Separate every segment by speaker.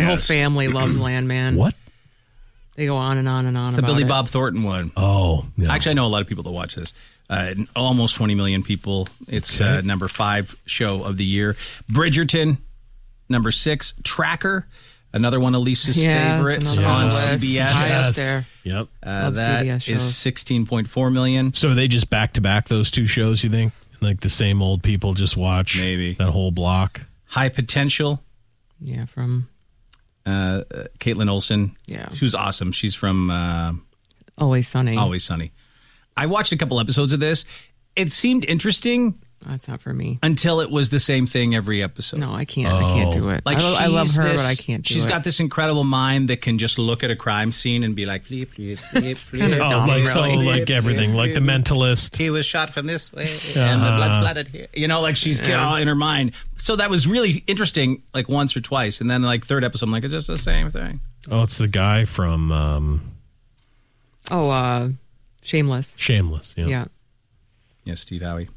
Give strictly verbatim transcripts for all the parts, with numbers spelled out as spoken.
Speaker 1: whole family loves Landman.
Speaker 2: What?
Speaker 1: They go on and on and on
Speaker 3: It's
Speaker 1: about
Speaker 3: the Billy
Speaker 1: it.
Speaker 3: Bob Thornton one.
Speaker 2: Oh, yeah.
Speaker 3: Actually, I know a lot of people that watch this. Uh, almost twenty million people. It's
Speaker 2: Okay.
Speaker 3: uh, number five show of the year. Bridgerton, number six. Tracker, another one of Lisa's
Speaker 1: Yeah,
Speaker 3: favorites
Speaker 1: it's another
Speaker 3: on
Speaker 1: one
Speaker 3: C
Speaker 1: list.
Speaker 3: B S.
Speaker 1: High up
Speaker 2: Yes.
Speaker 1: there.
Speaker 2: Yep.
Speaker 3: Uh,
Speaker 1: Love
Speaker 3: that
Speaker 1: C B S
Speaker 3: is
Speaker 1: shows.
Speaker 3: sixteen point four million.
Speaker 2: So are they just back to back those two shows, you think? Like the same old people just watch
Speaker 3: Maybe.
Speaker 2: that whole block?
Speaker 3: High Potential,
Speaker 1: Yeah, from
Speaker 3: uh, uh, Caitlin Olsen.
Speaker 1: Yeah.
Speaker 3: She was awesome. She's from uh,
Speaker 1: Always Sunny.
Speaker 3: Always Sunny. I watched a couple episodes of this. It seemed interesting
Speaker 1: That's not for me.
Speaker 3: until it was the same thing every episode.
Speaker 1: No, I can't. I can't do it.
Speaker 3: Like
Speaker 1: I, lo- I love
Speaker 3: she's
Speaker 1: her,
Speaker 3: this-
Speaker 1: but I can't do
Speaker 3: She's
Speaker 1: it.
Speaker 3: got this incredible mind that can just look at a crime scene and be like, flip, flip, flip, flip.
Speaker 1: kinda
Speaker 2: Oh,
Speaker 1: dumb,
Speaker 2: like so,
Speaker 1: really.
Speaker 2: like everything, like The Mentalist.
Speaker 3: He was shot from this way, and the blood splattered here. You know, like she's all in her mind. So that was really interesting, like once or twice, and then like third episode, I'm like, it's just the same thing.
Speaker 2: Oh, it's the guy from um,
Speaker 1: Oh, uh, Shameless.
Speaker 2: Shameless. Yeah.
Speaker 1: Yeah.
Speaker 3: Yes, Steve Howie.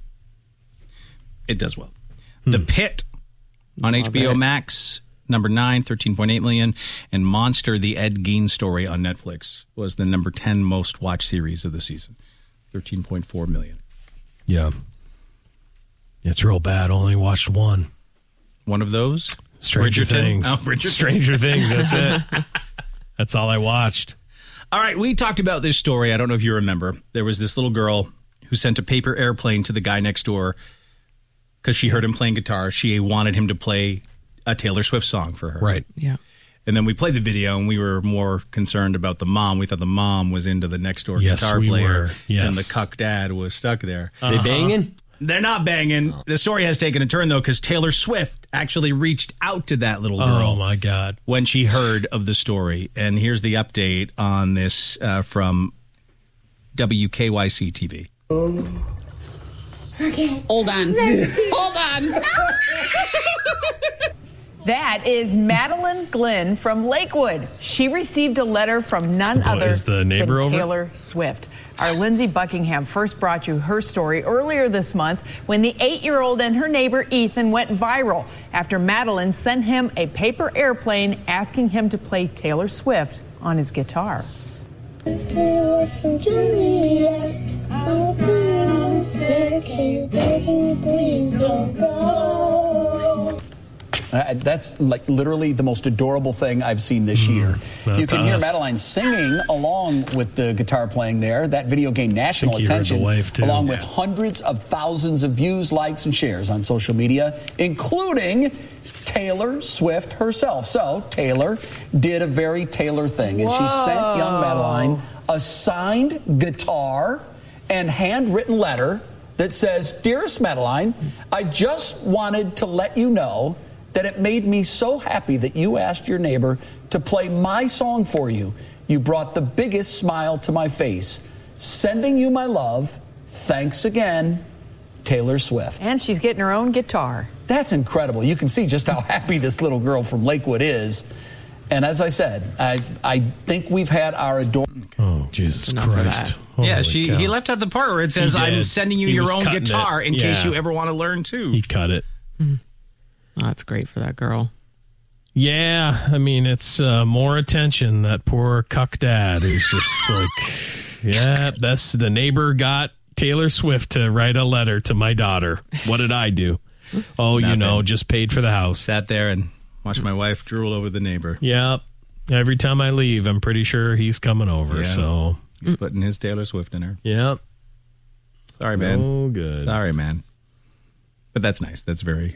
Speaker 3: It does well. The Pit on H B O
Speaker 1: it.
Speaker 3: Max, number nine, thirteen point eight million, and Monster: The Ed Gein Story on Netflix was the number ten most watched series of the season, thirteen point four million.
Speaker 2: Yeah. It's real bad. Only watched one.
Speaker 3: One of those,
Speaker 2: Stranger
Speaker 3: Bridgerton?
Speaker 2: Things.
Speaker 3: Oh, Bridgerton.
Speaker 2: Stranger Things. That's it. That's all I watched.
Speaker 3: All right, we talked about this story. I don't know if you remember. There was this little girl who sent a paper airplane to the guy next door because she heard him playing guitar. She wanted him to play a Taylor Swift song for her.
Speaker 2: Right.
Speaker 1: Yeah.
Speaker 3: And then we played the video, and we were more concerned about the mom. We thought the mom was into the next door
Speaker 2: Yes,
Speaker 3: guitar
Speaker 2: we
Speaker 3: player,
Speaker 2: were. Yes.
Speaker 3: and the cuck dad was stuck there.
Speaker 4: They banging?
Speaker 3: They're not banging. The story has taken a turn, though, because Taylor Swift actually reached out to that little girl
Speaker 2: Oh, my God.
Speaker 3: when she heard of the story. And here's the update on this uh, from W K Y C T V.
Speaker 5: Okay. Hold on. Hold on.
Speaker 6: That is Madeline Glenn from Lakewood. She received a letter from none
Speaker 2: the boy-
Speaker 6: other
Speaker 2: is the neighbor
Speaker 6: than
Speaker 2: over?
Speaker 6: Taylor Swift. Our Lindsay Buckingham first brought you her story earlier this month when the eight-year-old and her neighbor Ethan went viral after Madeline sent him a paper airplane asking him to play Taylor Swift on his guitar.
Speaker 7: Uh, that's like literally the most adorable thing I've seen this year.
Speaker 2: That's
Speaker 7: You can hear
Speaker 2: us.
Speaker 7: Madeline singing along with the guitar playing there. That video gained national
Speaker 2: think you heard the
Speaker 7: attention,
Speaker 2: wife, too.
Speaker 7: along with
Speaker 2: Yeah.
Speaker 7: hundreds of thousands of views, likes, and shares on social media, including Taylor Swift herself. So Taylor did a very Taylor thing, and she sent young Madeline a signed guitar and handwritten letter that says, "Dearest Madeline, I just wanted to let you know that it made me so happy that you asked your neighbor to play my song for you. You brought the biggest smile to my face. Sending you my love. Thanks again, Taylor Swift."
Speaker 6: And she's getting her own guitar.
Speaker 7: That's incredible. You can see just how happy this little girl from Lakewood is. And as I said, I, I think we've had our ador-
Speaker 2: Oh, Jesus
Speaker 1: enough of
Speaker 2: Christ.
Speaker 1: that.
Speaker 3: Yeah,
Speaker 2: Holy
Speaker 3: she
Speaker 2: cow.
Speaker 3: he left out the part where it says,
Speaker 2: He
Speaker 3: "I'm
Speaker 2: did.
Speaker 3: sending you
Speaker 2: He
Speaker 3: your
Speaker 2: was
Speaker 3: own
Speaker 2: cutting
Speaker 3: guitar
Speaker 2: it.
Speaker 3: in case
Speaker 2: Yeah.
Speaker 3: you ever want to learn too."
Speaker 2: He cut it.
Speaker 1: Oh, that's great for that girl.
Speaker 2: Yeah, I mean, it's uh, more attention. That poor cuck dad who's just like, yeah, that's the neighbor got Taylor Swift to write a letter to my daughter. What did I do? Oh, you
Speaker 3: Nothing.
Speaker 2: know, just paid for the house.
Speaker 3: Sat there and watched my wife drool over the neighbor.
Speaker 2: Yep. Every time I leave, I'm pretty sure he's coming over.
Speaker 3: Yeah.
Speaker 2: So,
Speaker 3: He's putting his Taylor Swift in her.
Speaker 2: yep.
Speaker 3: Sorry, man.
Speaker 2: Oh, good.
Speaker 3: Sorry, man. But that's nice. That's very.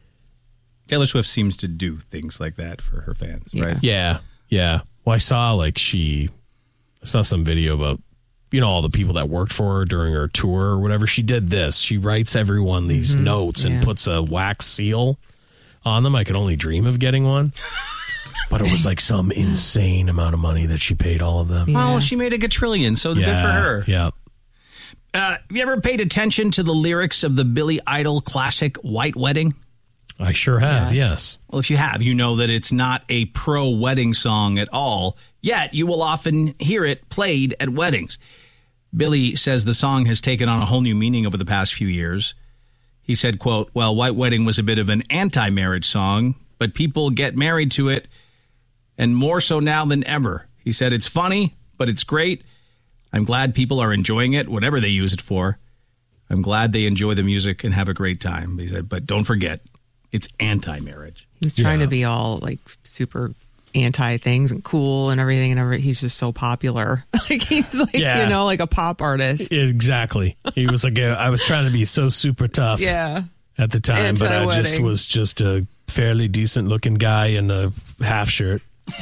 Speaker 3: Taylor Swift seems to do things like that for her fans,
Speaker 1: Yeah.
Speaker 3: right?
Speaker 2: Yeah, yeah. Well, I saw like she, I saw some video about, you know, all the people that worked for her during her tour or whatever. She did this. She writes everyone these notes and
Speaker 1: yeah.
Speaker 2: puts a wax seal on them. I could only dream of getting one. But it was like some insane amount of money that she paid all of them.
Speaker 3: Well, she made a quadrillion, so good for her.
Speaker 2: Yeah.
Speaker 3: Uh, have you ever paid attention to the lyrics of the Billy Idol classic White Wedding?
Speaker 2: I sure have,
Speaker 1: Yes.
Speaker 2: yes.
Speaker 3: Well, if you have, you know that it's not a pro-wedding song at all, yet you will often hear it played at weddings. Billy says the song has taken on a whole new meaning over the past few years. He said, quote, "Well, White Wedding was a bit of an anti-marriage song, but people get married to it and more so now than ever. He said, it's funny, but it's great. I'm glad people are enjoying it, whatever they use it for. I'm glad they enjoy the music and have a great time. He said, but don't forget, it's anti-marriage.
Speaker 1: He's trying
Speaker 2: Yeah.
Speaker 1: to be all like super anti things and cool and everything and everything. He's just so popular. Like he's like,
Speaker 2: Yeah.
Speaker 1: you know, like a pop artist.
Speaker 2: Exactly. He was like, a, I was trying to be so super tough
Speaker 1: Yeah.
Speaker 2: at the time, but I just
Speaker 1: Anti-wedding.
Speaker 2: was just a fairly decent looking guy in a half shirt.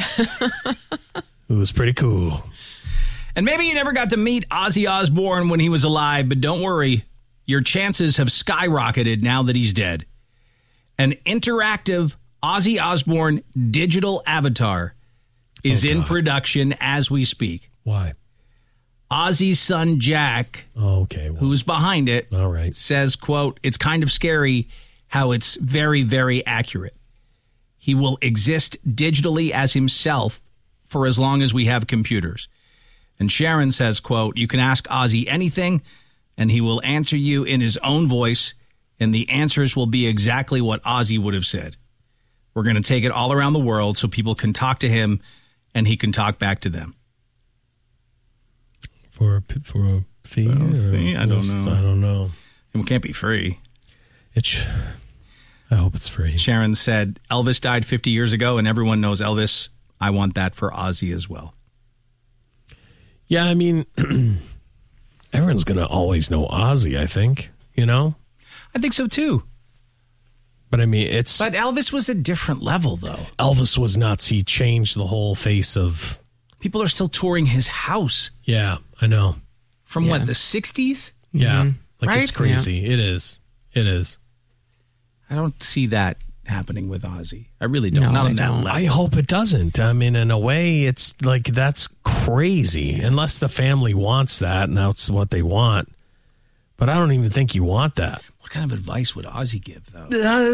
Speaker 2: It was pretty cool.
Speaker 3: And maybe you never got to meet Ozzy Osbourne when he was alive, but don't worry. Your chances have skyrocketed now that he's dead. An interactive Ozzy Osbourne digital avatar is
Speaker 2: Oh,
Speaker 3: in
Speaker 2: God.
Speaker 3: production as we speak.
Speaker 2: Why?
Speaker 3: Ozzy's son, Jack,
Speaker 2: Oh, okay. Well,
Speaker 3: who's behind it,
Speaker 2: all right.
Speaker 3: says, quote, it's kind of scary how it's very, very accurate. He will exist digitally as himself for as long as we have computers. And Sharon says, quote, you can ask Ozzy anything and he will answer you in his own voice, and the answers will be exactly what Ozzy would have said. We're going to take it all around the world so people can talk to him and he can talk back to them.
Speaker 2: For a, p- for a fee?
Speaker 3: For a
Speaker 2: or
Speaker 3: fee? I don't
Speaker 2: was-
Speaker 3: know.
Speaker 2: I don't know.
Speaker 3: It can't be free.
Speaker 2: It sh- I hope it's free.
Speaker 3: Sharon said, Elvis died fifty years ago and everyone knows Elvis. I want that for Ozzy as well.
Speaker 2: Yeah, I mean, everyone's going to always know Ozzy, I think, you know?
Speaker 3: I think so too.
Speaker 2: But I mean, it's...
Speaker 3: But Elvis was a different level, though.
Speaker 2: Elvis was nuts. He changed the whole face of...
Speaker 3: People are still touring his house
Speaker 2: Yeah, I know.
Speaker 3: from
Speaker 1: Yeah.
Speaker 3: what, the sixties?
Speaker 2: Yeah, like
Speaker 3: Right?
Speaker 2: it's crazy. It is. It is.
Speaker 3: I don't see that happening with Ozzy. I really don't.
Speaker 1: No,
Speaker 3: Not on
Speaker 1: I
Speaker 3: that
Speaker 1: don't.
Speaker 3: level.
Speaker 2: I hope it doesn't. I mean, in a way, it's like that's crazy. Unless the family wants that, and that's what they want. But I don't even think you want that.
Speaker 3: What kind of advice would Ozzy give, though?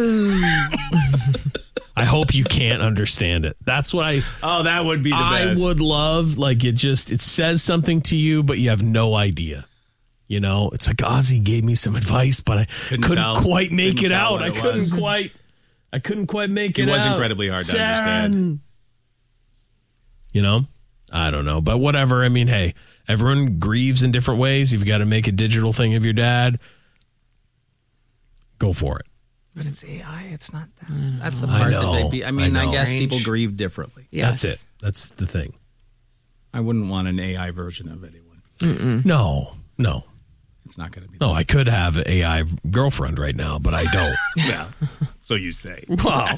Speaker 2: I hope you can't understand it. That's what I...
Speaker 3: Oh, that would be the
Speaker 2: I
Speaker 3: best.
Speaker 2: would love, like, it just, it says something to you, but you have no idea. You know, it's like Ozzy gave me some advice, but I
Speaker 3: Couldn't
Speaker 2: couldn't,
Speaker 3: tell.
Speaker 2: quite make
Speaker 3: Couldn't
Speaker 2: it
Speaker 3: tell
Speaker 2: out.
Speaker 3: what
Speaker 2: I
Speaker 3: it
Speaker 2: couldn't
Speaker 3: was.
Speaker 2: quite, I couldn't quite make
Speaker 3: It
Speaker 2: it out.
Speaker 3: was incredibly hard to
Speaker 2: Sharon.
Speaker 3: understand.
Speaker 2: You know, I don't know, but whatever. I mean, hey, everyone grieves in different ways. If you got to make a digital thing of your dad, go for it.
Speaker 3: But it's A I. It's not that. That's the
Speaker 2: I
Speaker 3: part
Speaker 2: know.
Speaker 3: that they be. I mean,
Speaker 2: I
Speaker 3: I,
Speaker 2: know.
Speaker 3: guess
Speaker 1: Strange.
Speaker 3: people grieve differently.
Speaker 1: Yes.
Speaker 2: That's it. That's the thing.
Speaker 3: I wouldn't want an A I version of anyone.
Speaker 2: No, no,
Speaker 3: It's not going to be.
Speaker 2: no. I could have an A I girlfriend right now, but I don't.
Speaker 3: Well, so you say.
Speaker 2: Wow.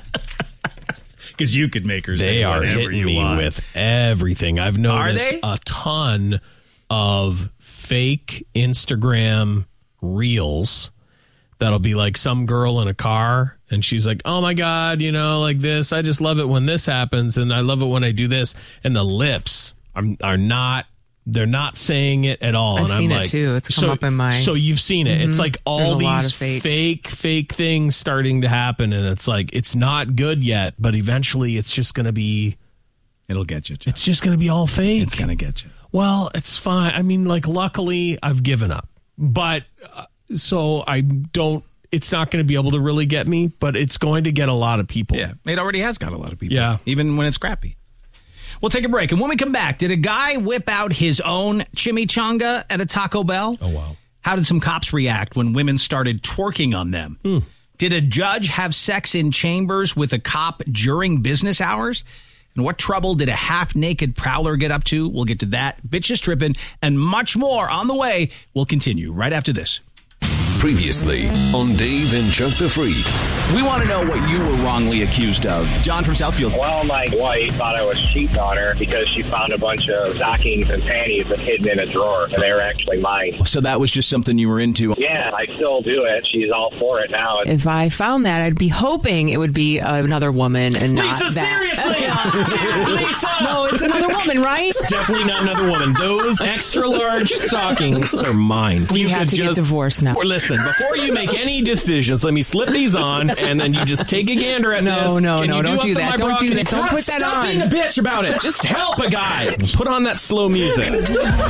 Speaker 3: Because you could make her
Speaker 2: They
Speaker 3: say
Speaker 2: are
Speaker 3: whatever
Speaker 2: hitting
Speaker 3: you
Speaker 2: me
Speaker 3: want.
Speaker 2: with everything. I've noticed
Speaker 3: they?
Speaker 2: a ton of fake Instagram reels that'll be like some girl in a car and she's like, oh my God, you know, like this. I just love it when this happens and I love it when I do this. And the lips are, are not, they're not saying it at all.
Speaker 1: I've
Speaker 2: and
Speaker 1: seen
Speaker 2: I'm
Speaker 1: it
Speaker 2: like,
Speaker 1: too. It's come
Speaker 2: so,
Speaker 1: up in my-
Speaker 2: So you've seen it. It's like
Speaker 1: There's
Speaker 2: all
Speaker 1: a lot
Speaker 2: these
Speaker 1: of fake.
Speaker 2: fake, fake things starting to happen. And it's like, it's not good yet, but eventually it's just going to be,
Speaker 3: It'll get you. Jeff.
Speaker 2: it's just going to be all fake.
Speaker 3: It's going to get you.
Speaker 2: Well, it's fine. I mean, like, luckily, I've given up. But uh, so I don't, it's not going to be able to really get me, but it's going to get a lot of people.
Speaker 3: Yeah, it already has got a lot of people.
Speaker 2: Yeah.
Speaker 3: Even when it's crappy. We'll take a break. And when we come back, did a guy whip out his own chimichanga at a Taco Bell?
Speaker 2: Oh, wow.
Speaker 3: How did some cops react when women started twerking on them?
Speaker 2: Hmm.
Speaker 3: Did a judge have sex in chambers with a cop during business hours? And what trouble did a half-naked prowler get up to? We'll get to that, bitches tripping, and much more on the way. We'll continue right after this.
Speaker 4: Previously on Dave and Chuck the Freak.
Speaker 3: We want to know what you were wrongly accused of. John from Southfield.
Speaker 8: Well, my wife thought I was cheating on her because she found a bunch of stockings and panties hidden in a drawer, and they were actually mine.
Speaker 3: So that was just something you were into.
Speaker 8: Yeah, I still do it. She's all for it now.
Speaker 1: If I found that, I'd be hoping it would be another woman and not
Speaker 2: Lisa,
Speaker 1: that.
Speaker 2: seriously! Lisa!
Speaker 1: No, it's another woman, right?
Speaker 2: Definitely not another woman. Those extra large stockings are mine.
Speaker 1: We have to get divorced now.
Speaker 2: Or listen, before you make any decisions, let me slip these on, and then you just take a gander at this.
Speaker 1: No, no,
Speaker 2: Can
Speaker 1: no,
Speaker 2: you
Speaker 1: don't
Speaker 2: up
Speaker 1: do
Speaker 2: to
Speaker 1: that.
Speaker 2: my
Speaker 1: Don't
Speaker 2: bra?
Speaker 1: do
Speaker 2: Can
Speaker 1: that.
Speaker 2: you
Speaker 1: Don't
Speaker 2: stop-
Speaker 1: put that
Speaker 2: stop
Speaker 1: on.
Speaker 2: being a bitch about it. Just help a guy. Put on that slow music. Do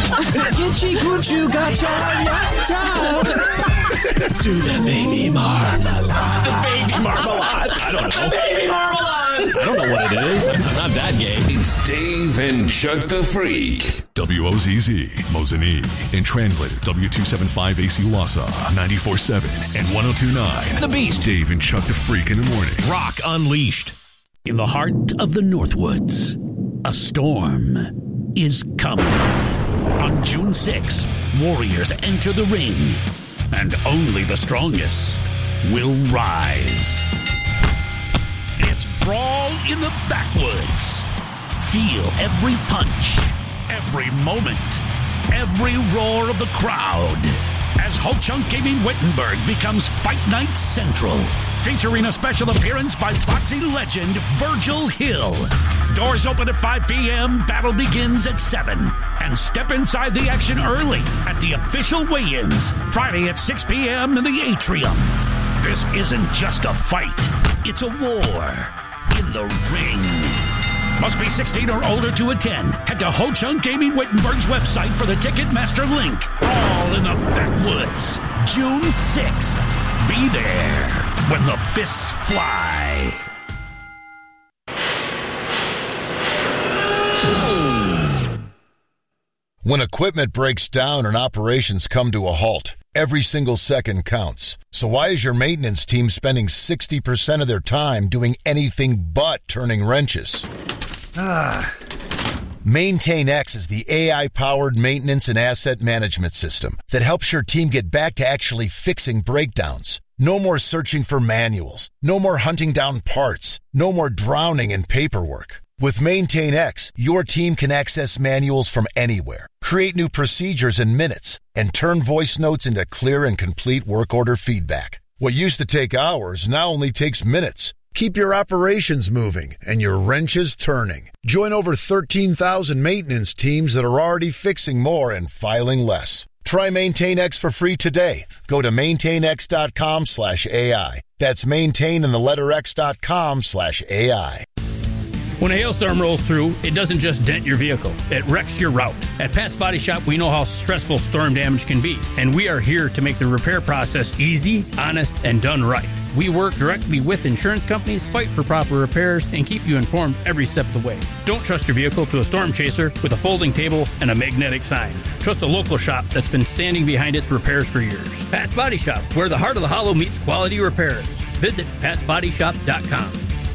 Speaker 2: the baby marmalade. The baby marmalade. I don't know. Baby marmalade. I don't know what it is. I'm not not that gay.
Speaker 4: It's Dave and Chuck the Freak.
Speaker 9: W O Z Z, Mosinee. And translated W two seventy-five A C Wausau, ninety-four point seven and one oh two point nine.
Speaker 2: The Beast.
Speaker 9: Dave and Chuck the Freak in the morning.
Speaker 2: Rock Unleashed.
Speaker 10: In the heart of the Northwoods, a storm is coming. On June sixth, warriors enter the ring, and only the strongest will rise. It's Brawl in the Backwoods. Feel every punch, every moment, every roar of the crowd as Ho Chunk Gaming Wittenberg becomes Fight Night Central, featuring a special appearance by boxing legend Virgil Hill. Doors open at five p.m., battle begins at seven. And step inside the action early at the official weigh-ins, Friday at six p.m. in the Atrium. This isn't just a fight, it's a war in the ring. Must be sixteen or older to attend. Head to Ho Chunk Gaming Wittenberg's website for the Ticketmaster link. All in the Backwoods, June sixth. Be there when the fists fly.
Speaker 11: When equipment breaks down and operations come to a halt, every single second counts. So why is your maintenance team spending sixty percent of their time doing anything but turning wrenches? Ah. MaintainX is the A I-powered maintenance and asset management system that helps your team get back to actually fixing breakdowns. No more searching for manuals. No more hunting down parts. No more drowning in paperwork. With MaintainX, your team can access manuals from anywhere, create new procedures in minutes, and turn voice notes into clear and complete work order feedback. What used to take hours now only takes minutes. Keep your operations moving and your wrenches turning. Join over thirteen thousand maintenance teams that are already fixing more and filing less. Try MaintainX for free today. Go to maintainx.com slash AI. That's maintain and the letter x.com slash AI.
Speaker 12: When a hailstorm rolls through, it doesn't just dent your vehicle, it wrecks your route. At Pat's Body Shop, we know how stressful storm damage can be, and we are here to make the repair process easy, honest, and done right. We work directly with insurance companies, fight for proper repairs, and keep you informed every step of the way. Don't trust your vehicle to a storm chaser with a folding table and a magnetic sign. Trust a local shop that's been standing behind its repairs for years. Pat's Body Shop, where the heart of the hollow meets quality repairs. Visit pats body shop dot com.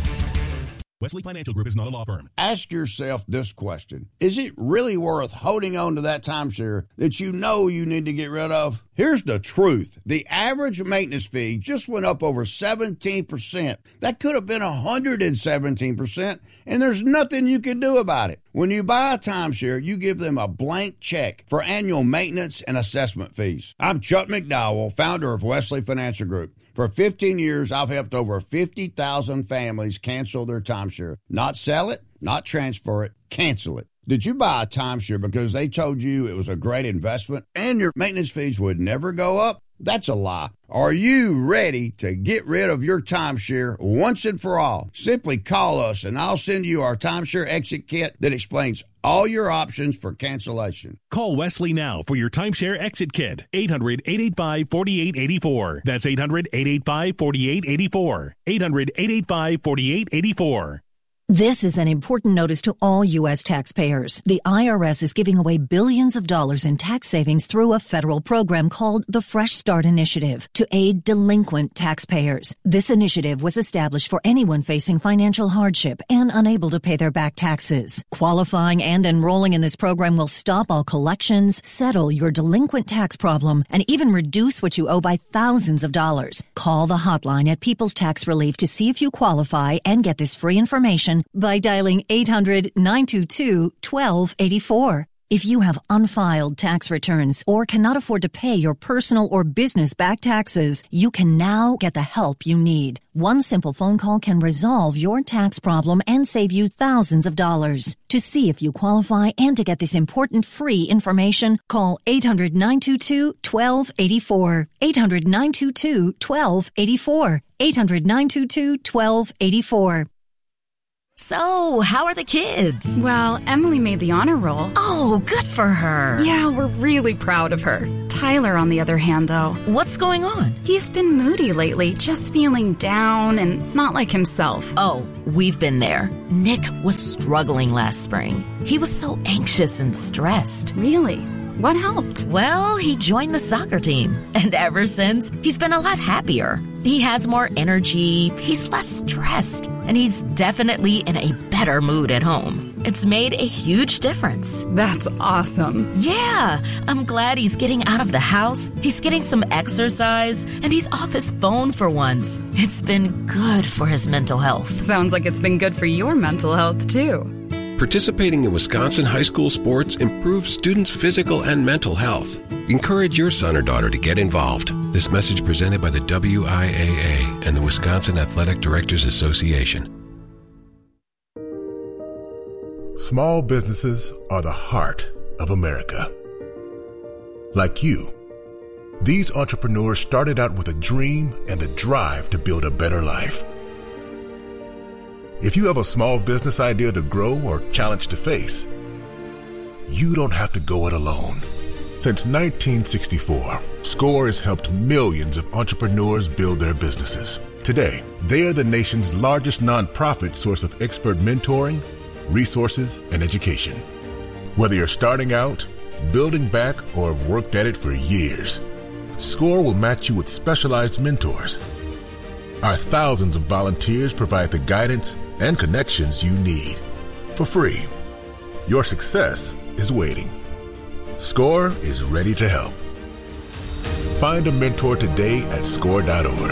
Speaker 13: Wesley Financial Group is not a law firm.
Speaker 14: Ask yourself this question. Is it really worth holding on to that timeshare that you know you need to get rid of? Here's the truth. The average maintenance fee just went up over seventeen percent. That could have been one hundred seventeen percent, and there's nothing you can do about it. When you buy a timeshare, you give them a blank check for annual maintenance and assessment fees. I'm Chuck McDowell, founder of Wesley Financial Group. For fifteen years, I've helped over fifty thousand families cancel their timeshare. Not sell it, not transfer it, cancel it. Did you buy a timeshare because they told you it was a great investment and your maintenance fees would never go up? That's a lie. Are you ready to get rid of your timeshare once and for all? Simply call us and I'll send you our timeshare exit kit that explains all your options for cancellation.
Speaker 13: Call Wesley now for your timeshare exit kit. eight hundred, eight eight five, four eight eight four. That's eight hundred, eight eight five, four eight eight four. eight hundred, eight eight five, four eight eight four.
Speaker 15: This is an important notice to all U S taxpayers. The I R S is giving away billions of dollars in tax savings through a federal program called the Fresh Start Initiative to aid delinquent taxpayers. This initiative was established for anyone facing financial hardship and unable to pay their back taxes. Qualifying and enrolling in this program will stop all collections, settle your delinquent tax problem, and even reduce what you owe by thousands of dollars. Call the hotline at People's Tax Relief to see if you qualify and get this free information by dialing eight hundred, nine two two, one two eight four. If you have unfiled tax returns or cannot afford to pay your personal or business back taxes, you can now get the help you need. One simple phone call can resolve your tax problem and save you thousands of dollars. To see if you qualify and to get this important free information, call eight hundred, nine two two, one two eight four. eight hundred, nine two two, one two eight four. eight hundred, nine two two, one two eight four.
Speaker 16: So, how are the kids?
Speaker 17: Well, Emily made the honor roll.
Speaker 16: Oh, good for her.
Speaker 17: Yeah, we're really proud of her. Tyler, on the other hand, though.
Speaker 16: What's going on?
Speaker 17: He's been moody lately, just feeling down and not like himself.
Speaker 16: Oh, we've been there. Nick was struggling last spring. He was so anxious and stressed.
Speaker 17: Really? What helped?
Speaker 16: Well, he joined the soccer team. And ever since, he's been a lot happier. He has more energy, he's less stressed, and he's definitely in a better mood at home. It's made a huge difference.
Speaker 17: That's awesome.
Speaker 16: Yeah, I'm glad he's getting out of the house, he's getting some exercise, and he's off his phone for once. It's been good for his mental health.
Speaker 17: Sounds like it's been good for your mental health, too.
Speaker 18: Participating in Wisconsin high school sports improves students' physical and mental health. Encourage your son or daughter to get involved. This message presented by the W I A A and the Wisconsin Athletic Directors Association.
Speaker 19: Small businesses are the heart of America. Like you, these entrepreneurs started out with a dream and the drive to build a better life. If you have a small business idea to grow or challenge to face, you don't have to go it alone. Since nineteen sixty-four, SCORE has helped millions of entrepreneurs build their businesses. Today, they are the nation's largest nonprofit source of expert mentoring, resources, and education. Whether you're starting out, building back, or have worked at it for years, SCORE will match you with specialized mentors. Our thousands of volunteers provide the guidance and connections you need for free. Your success is waiting. SCORE is ready to help. Find a mentor today at score dot org.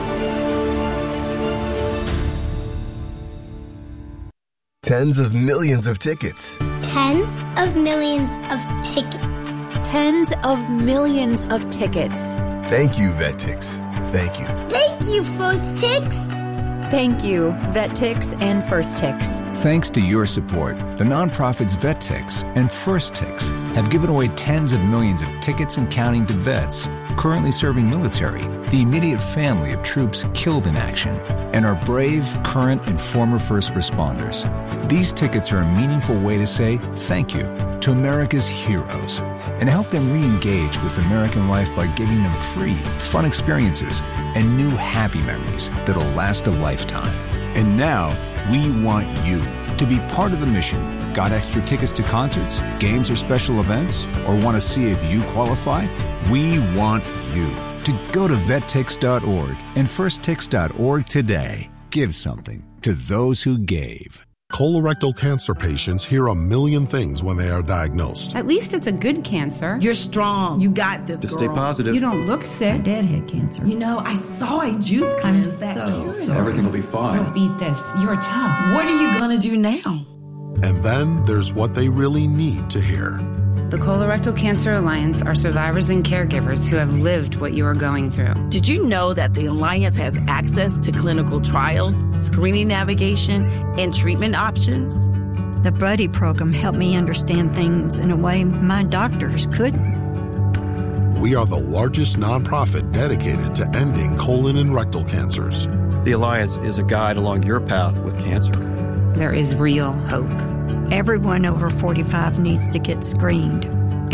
Speaker 20: Tens of millions of tickets.
Speaker 21: Tens of millions of tickets.
Speaker 22: Tens of millions of tickets.
Speaker 20: Thank you, VetTix. Thank you.
Speaker 21: Thank you, FirstTix.
Speaker 22: Thank you, VetTix and FirstTix.
Speaker 23: Thanks to your support, the nonprofits VetTix and FirstTix have given away tens of millions of tickets and counting to vets currently serving military, the immediate family of troops killed in action, and our brave, current, and former first responders. These tickets are a meaningful way to say thank you to America's heroes and help them re-engage with American life by giving them free, fun experiences and new happy memories that'll last a lifetime. And now, we want you to be part of the mission. Got extra tickets to concerts, games, or special events? Or want to see if you qualify? We want you to go to vet tix dot org and first tix dot org today. Give something to those who gave.
Speaker 24: Colorectal cancer patients hear a million things when they are diagnosed.
Speaker 25: At least it's a good cancer.
Speaker 26: You're strong. You got this,
Speaker 27: Just
Speaker 26: girl.
Speaker 27: stay positive.
Speaker 25: You don't look sick.
Speaker 26: My dad had cancer. You know, I saw a juice cleanse that
Speaker 25: so
Speaker 27: sorry. Everything will be fine.
Speaker 25: You'll beat this. You're tough.
Speaker 26: What are you going to do now?
Speaker 24: And then there's what they really need to hear.
Speaker 25: The Colorectal Cancer Alliance are survivors and caregivers who have lived what you are going through.
Speaker 26: Did you know that the Alliance has access to clinical trials, screening navigation, and treatment options?
Speaker 28: The Buddy program helped me understand things in a way my doctors couldn't.
Speaker 24: We are the largest nonprofit dedicated to ending colon and rectal cancers.
Speaker 27: The Alliance is a guide along your path with cancer.
Speaker 25: There is real hope.
Speaker 28: Everyone over forty-five needs to get screened.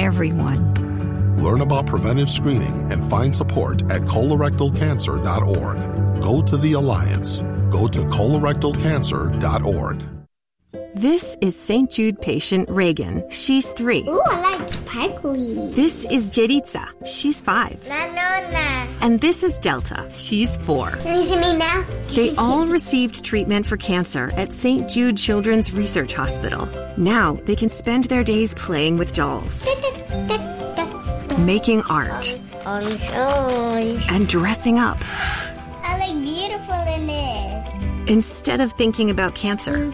Speaker 28: Everyone.
Speaker 24: Learn about preventive screening and find support at colorectal cancer dot org. Go to the Alliance. Go to colorectal cancer dot org.
Speaker 29: This is Saint Jude patient Reagan. She's three.
Speaker 21: Ooh, I like sparkly.
Speaker 29: This is Jeritza. She's five.
Speaker 21: Na, na, na.
Speaker 29: And this is Delta. She's four.
Speaker 21: Can you see me now?
Speaker 29: They all received treatment for cancer at Saint Jude Children's Research Hospital. Now they can spend their days playing with dolls, making art, and dressing up.
Speaker 21: I look beautiful in this.
Speaker 29: Instead of thinking about cancer.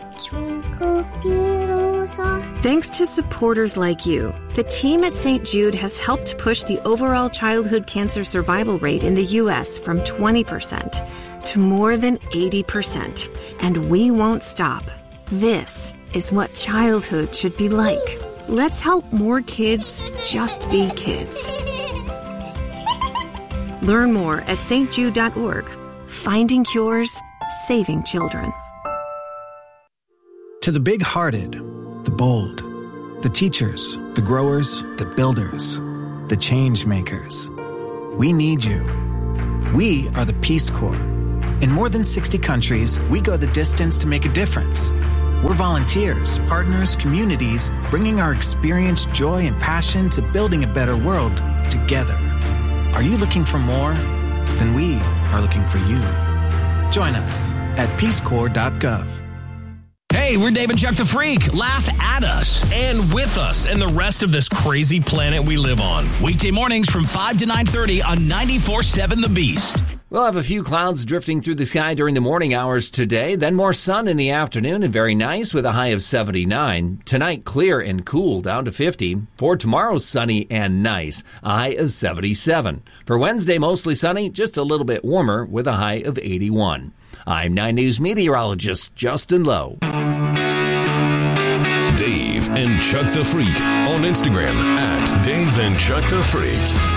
Speaker 29: Thanks to supporters like you, the team at Saint Jude has helped push the overall childhood cancer survival rate in the U S from twenty percent to more than eighty percent. And we won't stop. This is what childhood should be like. Let's help more kids just be kids. Learn more at s t jude dot org. Finding cures, saving children.
Speaker 30: To the big-hearted, the bold, the teachers, the growers, the builders,
Speaker 1: the change makers. We need you. We are the Peace Corps. In more than sixty countries, we go the distance to make a difference. We're volunteers, partners, communities, bringing our experience, joy, and passion to building a better world together. Are you looking for more? Then we are looking for you. Join us at peace corps dot gov.
Speaker 2: Hey, we're Dave and Chuck the Freak. Laugh at us and with us and the rest of this crazy planet we live on. Weekday mornings from five to nine thirty on ninety-four point seven The Beast.
Speaker 3: We'll have a few clouds drifting through the sky during the morning hours today, then more sun in the afternoon and very nice with a high of seventy-nine. Tonight, clear and cool down to fifty. For tomorrow, sunny and nice, a high of seventy-seven. For Wednesday, mostly sunny, just a little bit warmer with a high of eighty-one. I'm nine News meteorologist Justin Lowe.
Speaker 4: Dave and Chuck the Freak on Instagram at Dave and Chuck the Freak.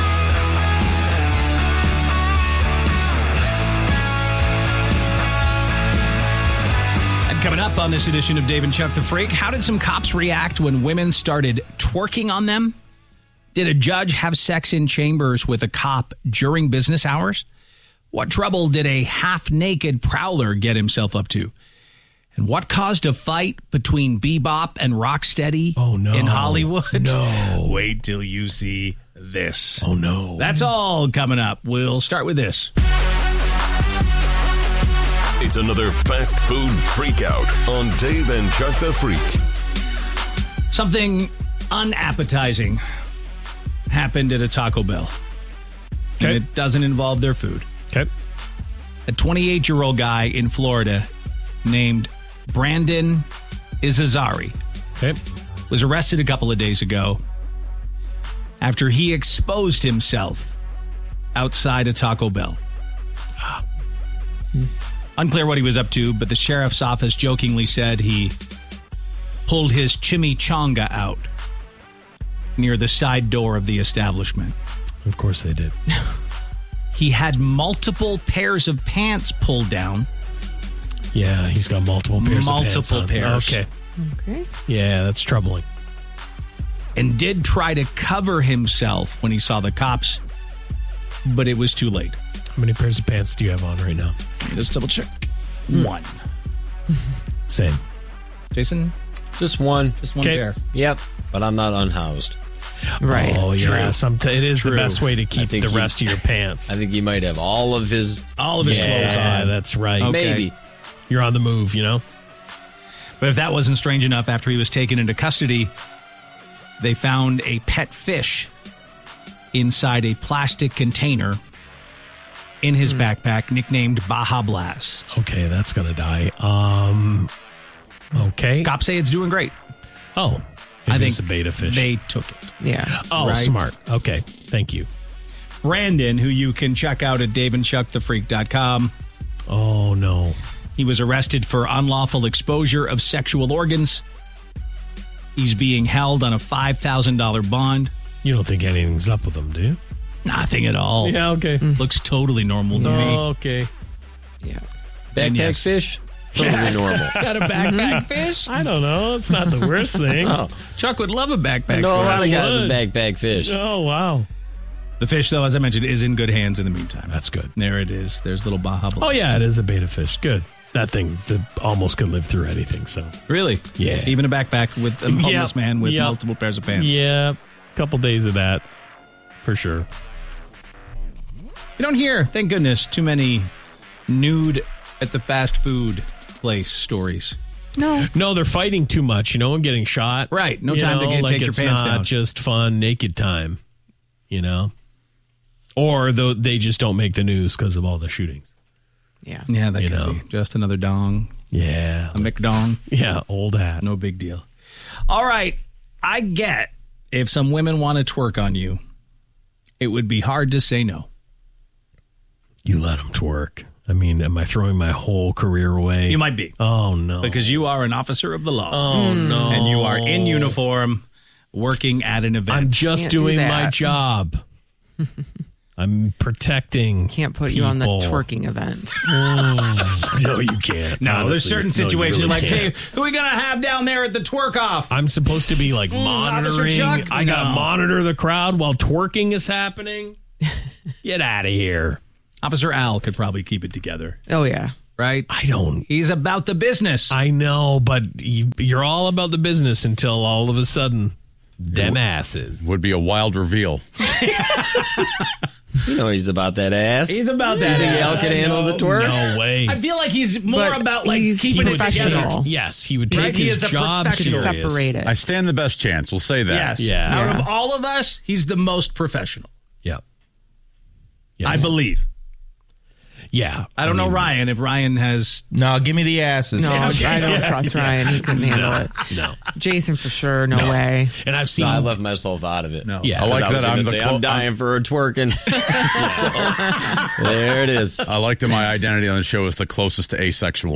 Speaker 5: Coming up on this edition of Dave and Chuck the Freak, how did some cops react when women started twerking on them? Did a judge have sex in chambers with a cop during business hours? What trouble did a half-naked prowler get himself up to? And what caused a fight between Bebop and Rocksteady
Speaker 6: oh, no.
Speaker 5: in Hollywood?
Speaker 6: No.
Speaker 5: Wait till you see this.
Speaker 6: Oh, no.
Speaker 5: That's all coming up. We'll start with this.
Speaker 4: It's another fast food freakout on Dave and Chuck the Freak.
Speaker 5: Something unappetizing happened at a Taco Bell. Okay. And it doesn't involve their food.
Speaker 6: Okay.
Speaker 5: A twenty-eight-year-old guy in Florida named Brandon Izazari
Speaker 6: okay.
Speaker 5: was arrested a couple of days ago after he exposed himself outside a Taco Bell. Ah. Hmm. Unclear what he was up to, but the sheriff's office jokingly said he pulled his chimichanga out near the side door of the establishment.
Speaker 6: Of course they did.
Speaker 5: He had multiple pairs of pants pulled down.
Speaker 6: Yeah, he's got multiple pairs
Speaker 5: multiple
Speaker 6: of pants on.
Speaker 5: pairs.
Speaker 6: Okay.
Speaker 7: Okay.
Speaker 6: Yeah, that's troubling.
Speaker 5: And did try to cover himself when he saw the cops, but it was too late.
Speaker 6: How many pairs of pants do you have on right now?
Speaker 5: Just double check.
Speaker 6: Mm.
Speaker 5: One.
Speaker 6: Same.
Speaker 5: Jason?
Speaker 8: Just one.
Speaker 5: Just one
Speaker 6: okay.
Speaker 5: pair.
Speaker 8: Yep. But I'm not unhoused.
Speaker 7: Right.
Speaker 6: Oh, yeah. Some t- it is
Speaker 8: True.
Speaker 6: the best way to keep the
Speaker 8: he,
Speaker 6: rest of your pants.
Speaker 8: I think he might have all of his...
Speaker 5: All of his
Speaker 6: yeah,
Speaker 5: clothes on.
Speaker 6: Yeah, that's right.
Speaker 5: Okay.
Speaker 8: Maybe.
Speaker 6: You're on the move, you know?
Speaker 5: But if that wasn't strange enough, after he was taken into custody, they found a pet fish inside a plastic container in his mm. backpack, nicknamed Baja Blast.
Speaker 6: Okay, that's going to die. Um, okay.
Speaker 5: Cops say it's doing great.
Speaker 6: Oh,
Speaker 5: I think
Speaker 6: it's a beta fish.
Speaker 5: They took it.
Speaker 7: Yeah.
Speaker 6: Oh,
Speaker 5: right?
Speaker 6: Smart. Okay, thank you.
Speaker 5: Brandon, who you can check out at dave and chuck the freak dot com.
Speaker 6: Oh, no.
Speaker 5: He was arrested for unlawful exposure of sexual organs. He's being held on a five thousand dollars bond.
Speaker 6: You don't think anything's up with him, do you?
Speaker 5: Nothing at all.
Speaker 6: Yeah, okay.
Speaker 5: Mm. Looks totally normal to
Speaker 6: oh,
Speaker 5: me.
Speaker 6: Okay.
Speaker 7: Yeah.
Speaker 8: Backpack yes. fish? Totally normal.
Speaker 5: Got a backpack fish?
Speaker 6: I don't know. It's not the worst thing.
Speaker 5: Oh, Chuck would love a backpack
Speaker 8: no,
Speaker 5: fish.
Speaker 8: a lot of guys with backpack fish.
Speaker 6: Oh, wow.
Speaker 5: The fish, though, as I mentioned, is in good hands in the meantime.
Speaker 6: That's good.
Speaker 5: There it is. There's little Baja Blast.
Speaker 6: Oh, yeah, it is a beta fish. Good. That thing that almost could live through anything, so.
Speaker 5: Really?
Speaker 6: Yeah.
Speaker 5: Even a backpack with a homeless
Speaker 6: yep.
Speaker 5: man with
Speaker 6: yep.
Speaker 5: multiple pairs of pants.
Speaker 6: Yeah. A couple days of that, for sure.
Speaker 5: You don't hear, thank goodness, too many nude at the fast food place stories.
Speaker 7: No.
Speaker 6: No, they're fighting too much, you know, and getting shot.
Speaker 5: Right. No
Speaker 6: you
Speaker 5: time
Speaker 6: know,
Speaker 5: to get,
Speaker 6: like
Speaker 5: take your
Speaker 6: it's
Speaker 5: pants
Speaker 6: not
Speaker 5: down.
Speaker 6: Just fun, naked time, you know? Or the, they just don't make the news because of all the shootings.
Speaker 7: Yeah.
Speaker 5: Yeah, that
Speaker 6: you
Speaker 5: could
Speaker 6: know.
Speaker 5: be. Just another dong.
Speaker 6: Yeah.
Speaker 5: A McDong.
Speaker 6: Yeah, old hat.
Speaker 5: No big deal. All right. I get if some women want to twerk on you, it would be hard to say no.
Speaker 6: You let them twerk. I mean, am I throwing my whole career away?
Speaker 5: You might be.
Speaker 6: Oh, no.
Speaker 5: Because you are an officer of the law.
Speaker 6: Oh, mm. no.
Speaker 5: And you are in uniform working at an event.
Speaker 6: I'm just
Speaker 7: Can't
Speaker 6: doing
Speaker 7: do
Speaker 6: my job. I'm protecting.
Speaker 7: Can't put you on the
Speaker 6: people.
Speaker 7: twerking event.
Speaker 6: Oh, no, you can't.
Speaker 5: No,
Speaker 6: Honestly,
Speaker 5: there's certain
Speaker 6: no, you
Speaker 5: situations
Speaker 6: really
Speaker 5: like,
Speaker 6: can't.
Speaker 5: hey, who are we going to have down there at the twerk off?
Speaker 6: I'm supposed to be like
Speaker 5: Mm, Officer
Speaker 6: monitoring.
Speaker 5: Chuck?
Speaker 6: I got to
Speaker 5: No.
Speaker 6: monitor the crowd while twerking is happening. Get out of here.
Speaker 5: Officer Al could probably keep it together.
Speaker 7: Oh, yeah.
Speaker 5: Right?
Speaker 6: I don't.
Speaker 5: He's about the business.
Speaker 6: I know, but you, you're all about the business until all of a sudden, them asses.
Speaker 9: Would be a wild reveal.
Speaker 8: You know he's about that ass.
Speaker 5: He's about that
Speaker 8: You think
Speaker 5: ass.
Speaker 8: Al could
Speaker 5: I
Speaker 8: handle
Speaker 5: know.
Speaker 8: the twerk?
Speaker 6: No way.
Speaker 5: I feel like he's more
Speaker 7: But
Speaker 5: about like
Speaker 7: he's
Speaker 5: keeping it
Speaker 7: professional.
Speaker 5: together.
Speaker 6: Yes, he would take
Speaker 5: Right? He
Speaker 6: his
Speaker 5: is a
Speaker 6: job
Speaker 5: professional.
Speaker 6: serious.
Speaker 7: Separated.
Speaker 9: I stand the best chance. We'll say that.
Speaker 5: Yes.
Speaker 6: Yeah.
Speaker 5: Out
Speaker 7: Yeah.
Speaker 5: of all of us, he's the most professional.
Speaker 6: Yep. Yes.
Speaker 5: I believe.
Speaker 6: Yeah.
Speaker 5: I don't
Speaker 6: I
Speaker 5: know
Speaker 6: mean,
Speaker 5: Ryan if Ryan has.
Speaker 10: No, give me the asses.
Speaker 7: No, I don't trust Ryan. He couldn't handle it.
Speaker 6: No.
Speaker 7: Jason for sure. No, way.
Speaker 6: And I've seen.
Speaker 8: No, I left myself out of it.
Speaker 5: No.
Speaker 6: Yeah.
Speaker 9: I like
Speaker 8: I was
Speaker 9: that.
Speaker 8: gonna
Speaker 9: I'm the
Speaker 8: say,
Speaker 9: clo-
Speaker 8: I'm dying for a twerking. So, there it is.
Speaker 9: I like that my identity on the show is the closest to asexual.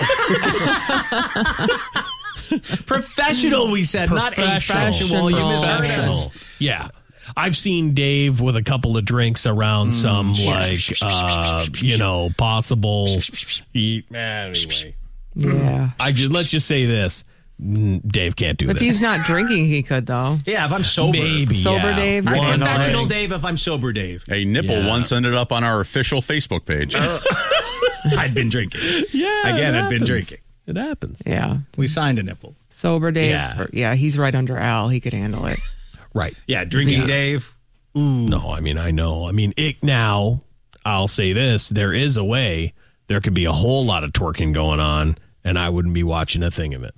Speaker 5: Professional, we said, not
Speaker 6: Professional.
Speaker 5: asexual. You misheard us.
Speaker 6: Professional. Yeah. I've seen Dave with a couple of drinks around
Speaker 5: Mm.
Speaker 6: some, like, uh, you know, possible. He, anyway.
Speaker 7: Yeah.
Speaker 6: I just, let's just say this. Mm, Dave can't do
Speaker 7: If
Speaker 6: this.
Speaker 7: he's not drinking, he could, though.
Speaker 5: Yeah, if I'm sober.
Speaker 6: Maybe.
Speaker 7: Sober
Speaker 6: yeah.
Speaker 7: Dave?
Speaker 5: I'm
Speaker 6: One
Speaker 5: professional
Speaker 6: night.
Speaker 5: Dave if I'm sober Dave.
Speaker 9: A nipple
Speaker 6: Yeah.
Speaker 9: once ended up on our official Facebook page.
Speaker 5: I'd been drinking.
Speaker 6: Yeah.
Speaker 5: Again,
Speaker 6: it
Speaker 5: I'd been
Speaker 6: happens.
Speaker 5: drinking.
Speaker 6: It happens.
Speaker 7: Yeah.
Speaker 5: We signed a nipple.
Speaker 7: Sober Dave.
Speaker 6: Yeah.
Speaker 7: Yeah, yeah he's right under Al. He could handle it.
Speaker 6: Right.
Speaker 5: Yeah, drinking
Speaker 7: Yeah.
Speaker 5: Dave.
Speaker 6: No, I mean, I know. I mean, it now, I'll say this. There is a way. There could be a whole lot of twerking going on, and I wouldn't be watching a thing of it.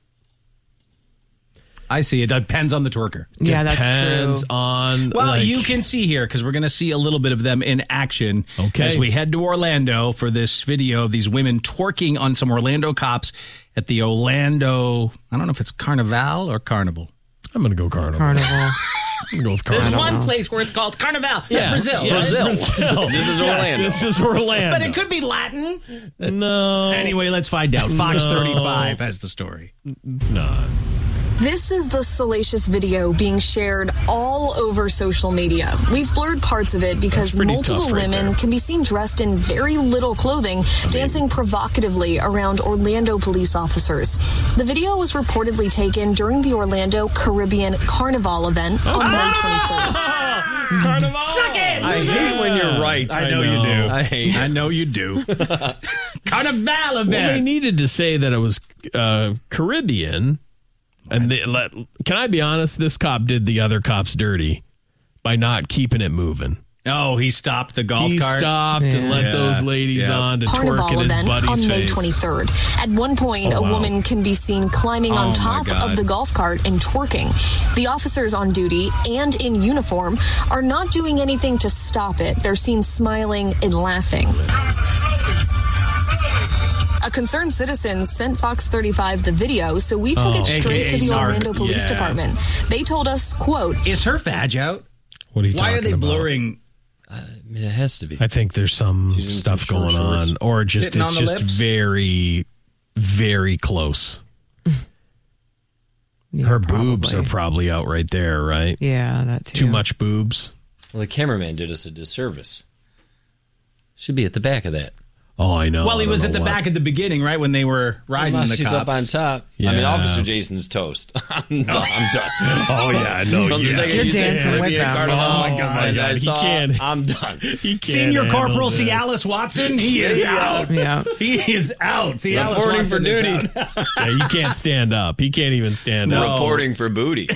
Speaker 5: I see. It depends on the twerker.
Speaker 7: Yeah, that's
Speaker 6: Depends
Speaker 7: true.
Speaker 6: on.
Speaker 5: Well,
Speaker 6: like,
Speaker 5: you can see here because we're going to see a little bit of them in action
Speaker 6: Okay.
Speaker 5: as we head to Orlando for this video of these women twerking on some Orlando cops at the Orlando. I don't know if it's Carnival or Carnival.
Speaker 6: I'm going to go Carnival.
Speaker 7: Carnival.
Speaker 6: I'm going to go with
Speaker 5: There's
Speaker 6: Carnival.
Speaker 5: one place where it's called Carnival.
Speaker 6: Yeah.
Speaker 5: Brazil.
Speaker 6: Yeah,
Speaker 5: Brazil.
Speaker 6: Brazil.
Speaker 8: This is
Speaker 6: Yeah,
Speaker 8: Orlando.
Speaker 6: This is Orlando.
Speaker 5: But it could be Latin.
Speaker 6: No.
Speaker 5: Anyway, let's find out. Fox
Speaker 6: No.
Speaker 5: thirty-five has the story.
Speaker 6: It's not.
Speaker 11: This is the salacious video being shared all over social media. We've blurred parts of it because
Speaker 6: That's pretty
Speaker 11: multiple
Speaker 6: tough right
Speaker 11: women
Speaker 6: there.
Speaker 11: can be seen dressed in very little clothing, dancing provocatively around Orlando police officers. The video was reportedly taken during the Orlando Caribbean Carnival event on May twenty-third.
Speaker 6: Carnival.
Speaker 5: Suck it!
Speaker 8: I hate when you're right.
Speaker 5: I know, you do.
Speaker 8: I hate.
Speaker 5: I know you do. Carnival event.
Speaker 6: Well, they needed to say that it was uh, Caribbean. And they let, can I be honest? This cop did the other cops dirty by not keeping it moving.
Speaker 5: Oh, he stopped the golf
Speaker 6: he
Speaker 5: cart.
Speaker 6: stopped and let
Speaker 5: Yeah.
Speaker 6: those ladies
Speaker 5: Yeah.
Speaker 6: on to
Speaker 11: Carnival
Speaker 6: twerk in his
Speaker 11: event
Speaker 6: buddy's
Speaker 11: on May
Speaker 6: face.
Speaker 11: twenty-third. At one point,
Speaker 6: Oh,
Speaker 11: a
Speaker 6: wow.
Speaker 11: woman can be seen climbing
Speaker 5: Oh,
Speaker 11: on
Speaker 5: my
Speaker 11: top
Speaker 5: God.
Speaker 11: of the golf cart and twerking. The officers on duty and in uniform are not doing anything to stop it. They're seen smiling and laughing. A concerned citizen sent Fox thirty-five the video, so we took
Speaker 6: Oh.
Speaker 11: it straight
Speaker 5: A K A
Speaker 11: to the
Speaker 5: narc.
Speaker 11: Orlando Police
Speaker 6: Yeah.
Speaker 11: Department. They told us, quote,
Speaker 5: Is her badge out?
Speaker 6: What are you
Speaker 5: Why
Speaker 6: talking
Speaker 5: are they
Speaker 6: about?
Speaker 5: blurring?
Speaker 8: I mean, it has to be.
Speaker 6: I think there's some
Speaker 8: She's in
Speaker 6: stuff
Speaker 8: some short
Speaker 6: going on,
Speaker 8: shorts.
Speaker 6: or just
Speaker 5: Sitting
Speaker 6: it's
Speaker 5: on the
Speaker 6: just
Speaker 5: lips?
Speaker 6: very, very close.
Speaker 7: Yeah,
Speaker 6: Her boobs
Speaker 7: probably.
Speaker 6: are probably out right there, right?
Speaker 7: Yeah, that too.
Speaker 6: Too much boobs.
Speaker 8: Well, the cameraman did us a disservice. Should be at the back of that.
Speaker 6: Oh, I know.
Speaker 5: Well, he
Speaker 6: I don't
Speaker 5: was
Speaker 6: know
Speaker 5: at the
Speaker 6: what.
Speaker 5: back at the beginning, right, when they were riding
Speaker 8: Unless
Speaker 5: the
Speaker 8: she's
Speaker 5: cops.
Speaker 8: up on top. I mean,
Speaker 6: Yeah.
Speaker 8: Officer Jason's toast. I'm done. I'm done.
Speaker 6: Oh yeah, I know.
Speaker 8: From the
Speaker 6: yeah.
Speaker 8: second
Speaker 7: You're
Speaker 8: you said
Speaker 7: dancing with
Speaker 8: Caribbean
Speaker 7: them.
Speaker 8: Carnival,
Speaker 6: Oh, my God.
Speaker 8: and I
Speaker 6: He
Speaker 8: saw,
Speaker 6: can't.
Speaker 8: I'm done.
Speaker 6: He can't
Speaker 5: Senior
Speaker 6: handle
Speaker 5: Corporal
Speaker 6: this.
Speaker 5: Cialis Watson, he is out.
Speaker 7: Yeah.
Speaker 5: He is out. Cialis
Speaker 8: Reporting for
Speaker 5: Watson is
Speaker 8: duty.
Speaker 5: out.
Speaker 6: Yeah, he can't stand up. He can't even stand up.
Speaker 8: Reporting for booty.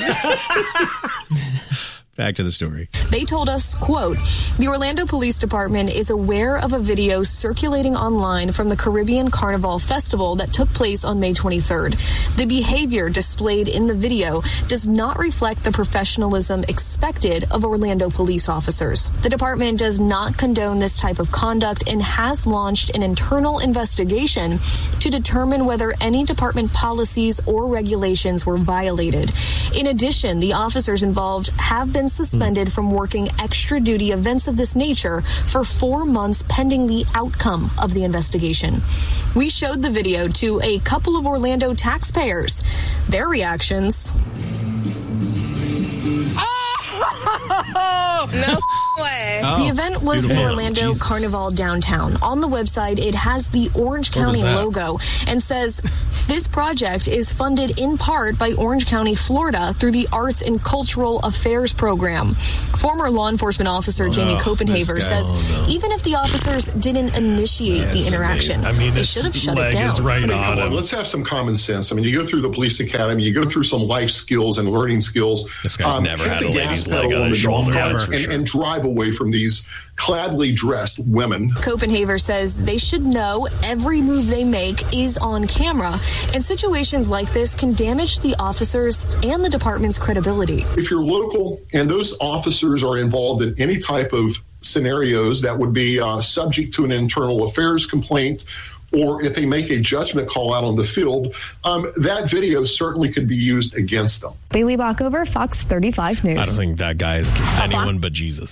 Speaker 5: Back to the story.
Speaker 11: They told us, quote, the Orlando Police Department is aware of a video circulating online from the Caribbean Carnival Festival that took place on May twenty-third. The behavior displayed in the video does not reflect the professionalism expected of Orlando police officers. The department does not condone this type of conduct and has launched an internal investigation to determine whether any department policies or regulations were violated. In addition, the officers involved have been suspended from working extra duty events of this nature for four months pending the outcome of the investigation. We showed the video to a couple of Orlando taxpayers. Their reactions. No way.
Speaker 10: Oh,
Speaker 11: the event was
Speaker 10: beautiful.
Speaker 11: in Orlando
Speaker 10: Jesus.
Speaker 11: Carnival downtown. On the website, it has the Orange
Speaker 10: What
Speaker 11: County
Speaker 10: is that?
Speaker 11: logo and says this project is funded in part by Orange County, Florida through the Arts and Cultural Affairs Program. Former law enforcement officer Jamie
Speaker 10: Oh,
Speaker 11: Copenhaver
Speaker 10: this guy.
Speaker 11: says
Speaker 10: Oh, no.
Speaker 11: even if the officers didn't initiate the interaction,
Speaker 6: I mean,
Speaker 11: they
Speaker 6: this
Speaker 11: should have shut
Speaker 6: leg
Speaker 11: it down.
Speaker 6: is right
Speaker 24: I mean,
Speaker 6: on
Speaker 24: come on,
Speaker 6: him.
Speaker 24: let's have some common sense. I mean, you go through the police academy, you go through some life skills and learning skills.
Speaker 6: This guy's never
Speaker 24: hit
Speaker 6: had
Speaker 24: the
Speaker 6: a
Speaker 24: gas
Speaker 6: lady's
Speaker 24: pedal
Speaker 6: leg on
Speaker 24: on
Speaker 6: his
Speaker 24: the golf
Speaker 6: shoulder,
Speaker 24: cart
Speaker 6: that's for
Speaker 24: and,
Speaker 6: sure.
Speaker 24: and drive away from these cladly dressed women.
Speaker 11: Copenhaver says they should know every move they make is on camera, and situations like this can damage the officers and the department's credibility.
Speaker 24: If you're local and those officers are involved in any type of scenarios that would be uh, subject to an internal affairs complaint, or if they make a judgment call out on the field, um, that video certainly could be used against them.
Speaker 12: Bailey Bockover, Fox thirty-five News.
Speaker 6: I don't think that guy has kissed anyone but Jesus.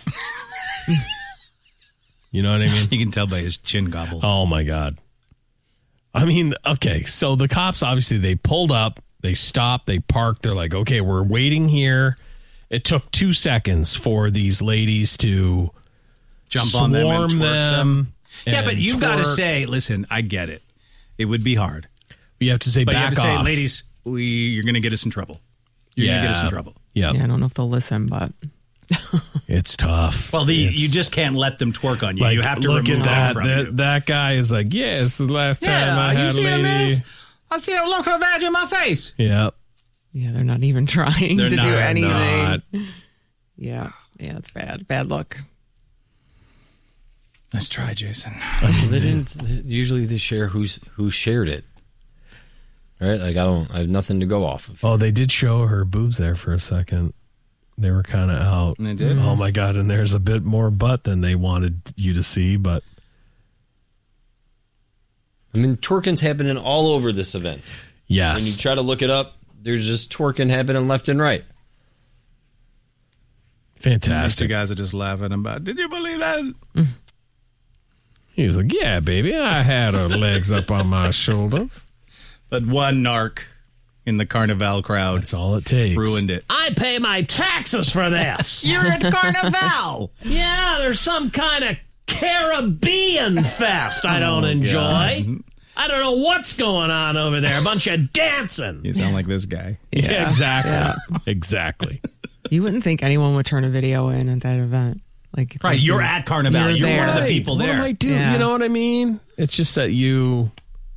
Speaker 6: You know what I mean?
Speaker 5: You can tell by his chin gobble.
Speaker 6: Oh, my God. I mean, okay, so the cops, obviously, they pulled up, they stopped, they parked. They're like, okay, we're waiting here. It took two seconds for these ladies to
Speaker 5: Jump on them and
Speaker 6: swarm
Speaker 5: twerk them. Yeah,
Speaker 6: and
Speaker 5: but you've got to
Speaker 6: twerk.
Speaker 5: say, listen, I get it. It would be hard.
Speaker 6: You have to say
Speaker 5: but
Speaker 6: back
Speaker 5: you have to
Speaker 6: off.
Speaker 5: say, ladies, we, you're going to get us in trouble. You're going to get us in trouble.
Speaker 6: Yeah.
Speaker 7: Yeah, I don't know if they'll listen, but
Speaker 6: It's tough.
Speaker 5: Well, the,
Speaker 6: It's-
Speaker 5: you just can't let them twerk on you.
Speaker 6: Like,
Speaker 5: you have to
Speaker 6: look
Speaker 5: remove
Speaker 6: at that.
Speaker 5: them from
Speaker 6: That,
Speaker 5: you.
Speaker 6: that guy is like, yeah, it's the last time I
Speaker 5: you
Speaker 6: had a
Speaker 5: see
Speaker 6: lady.
Speaker 5: this? I see a look of vag in my face.
Speaker 6: Yeah.
Speaker 7: yeah, they're not even trying
Speaker 5: They're
Speaker 7: to
Speaker 5: not,
Speaker 7: do
Speaker 5: they're
Speaker 7: anything.
Speaker 6: not.
Speaker 7: Yeah, yeah, it's bad. Bad look.
Speaker 5: Let's try, Jason.
Speaker 8: They didn't. Usually, they share who's who shared it. Right? Like I don't. I have nothing to go off of.
Speaker 6: Oh, they did show her boobs there for a second. They were kind of out.
Speaker 5: They did?
Speaker 6: Oh, my God. And there's a bit more butt than they wanted you to see, but
Speaker 8: I mean, twerking's happening all over this event.
Speaker 6: yes.
Speaker 8: When you try to look it up, there's just twerking happening left and right.
Speaker 5: These
Speaker 6: Fantastic.
Speaker 5: guys are just laughing about, did you believe that?
Speaker 6: He was like, yeah, baby, I had her legs up on my shoulders.
Speaker 5: But one narc in the Carnival crowd.
Speaker 6: That's all it takes.
Speaker 5: Ruined it.
Speaker 6: I pay my taxes for this.
Speaker 5: You're at Carnival.
Speaker 6: Yeah, there's some kind of Caribbean fest I don't
Speaker 5: Oh,
Speaker 6: enjoy.
Speaker 5: God.
Speaker 6: I don't know what's going on over there. A bunch of dancing.
Speaker 5: You sound like this guy.
Speaker 6: Yeah, exactly.
Speaker 7: Yeah.
Speaker 6: Exactly.
Speaker 7: You wouldn't think anyone would turn a video in at that event. Like,
Speaker 5: Right,
Speaker 7: like
Speaker 5: you're at Carnival. You're
Speaker 7: there.
Speaker 5: one of the
Speaker 6: Right.
Speaker 5: people
Speaker 6: What
Speaker 5: there.
Speaker 6: do I do?
Speaker 7: Yeah.
Speaker 6: You know what I mean? It's just that you...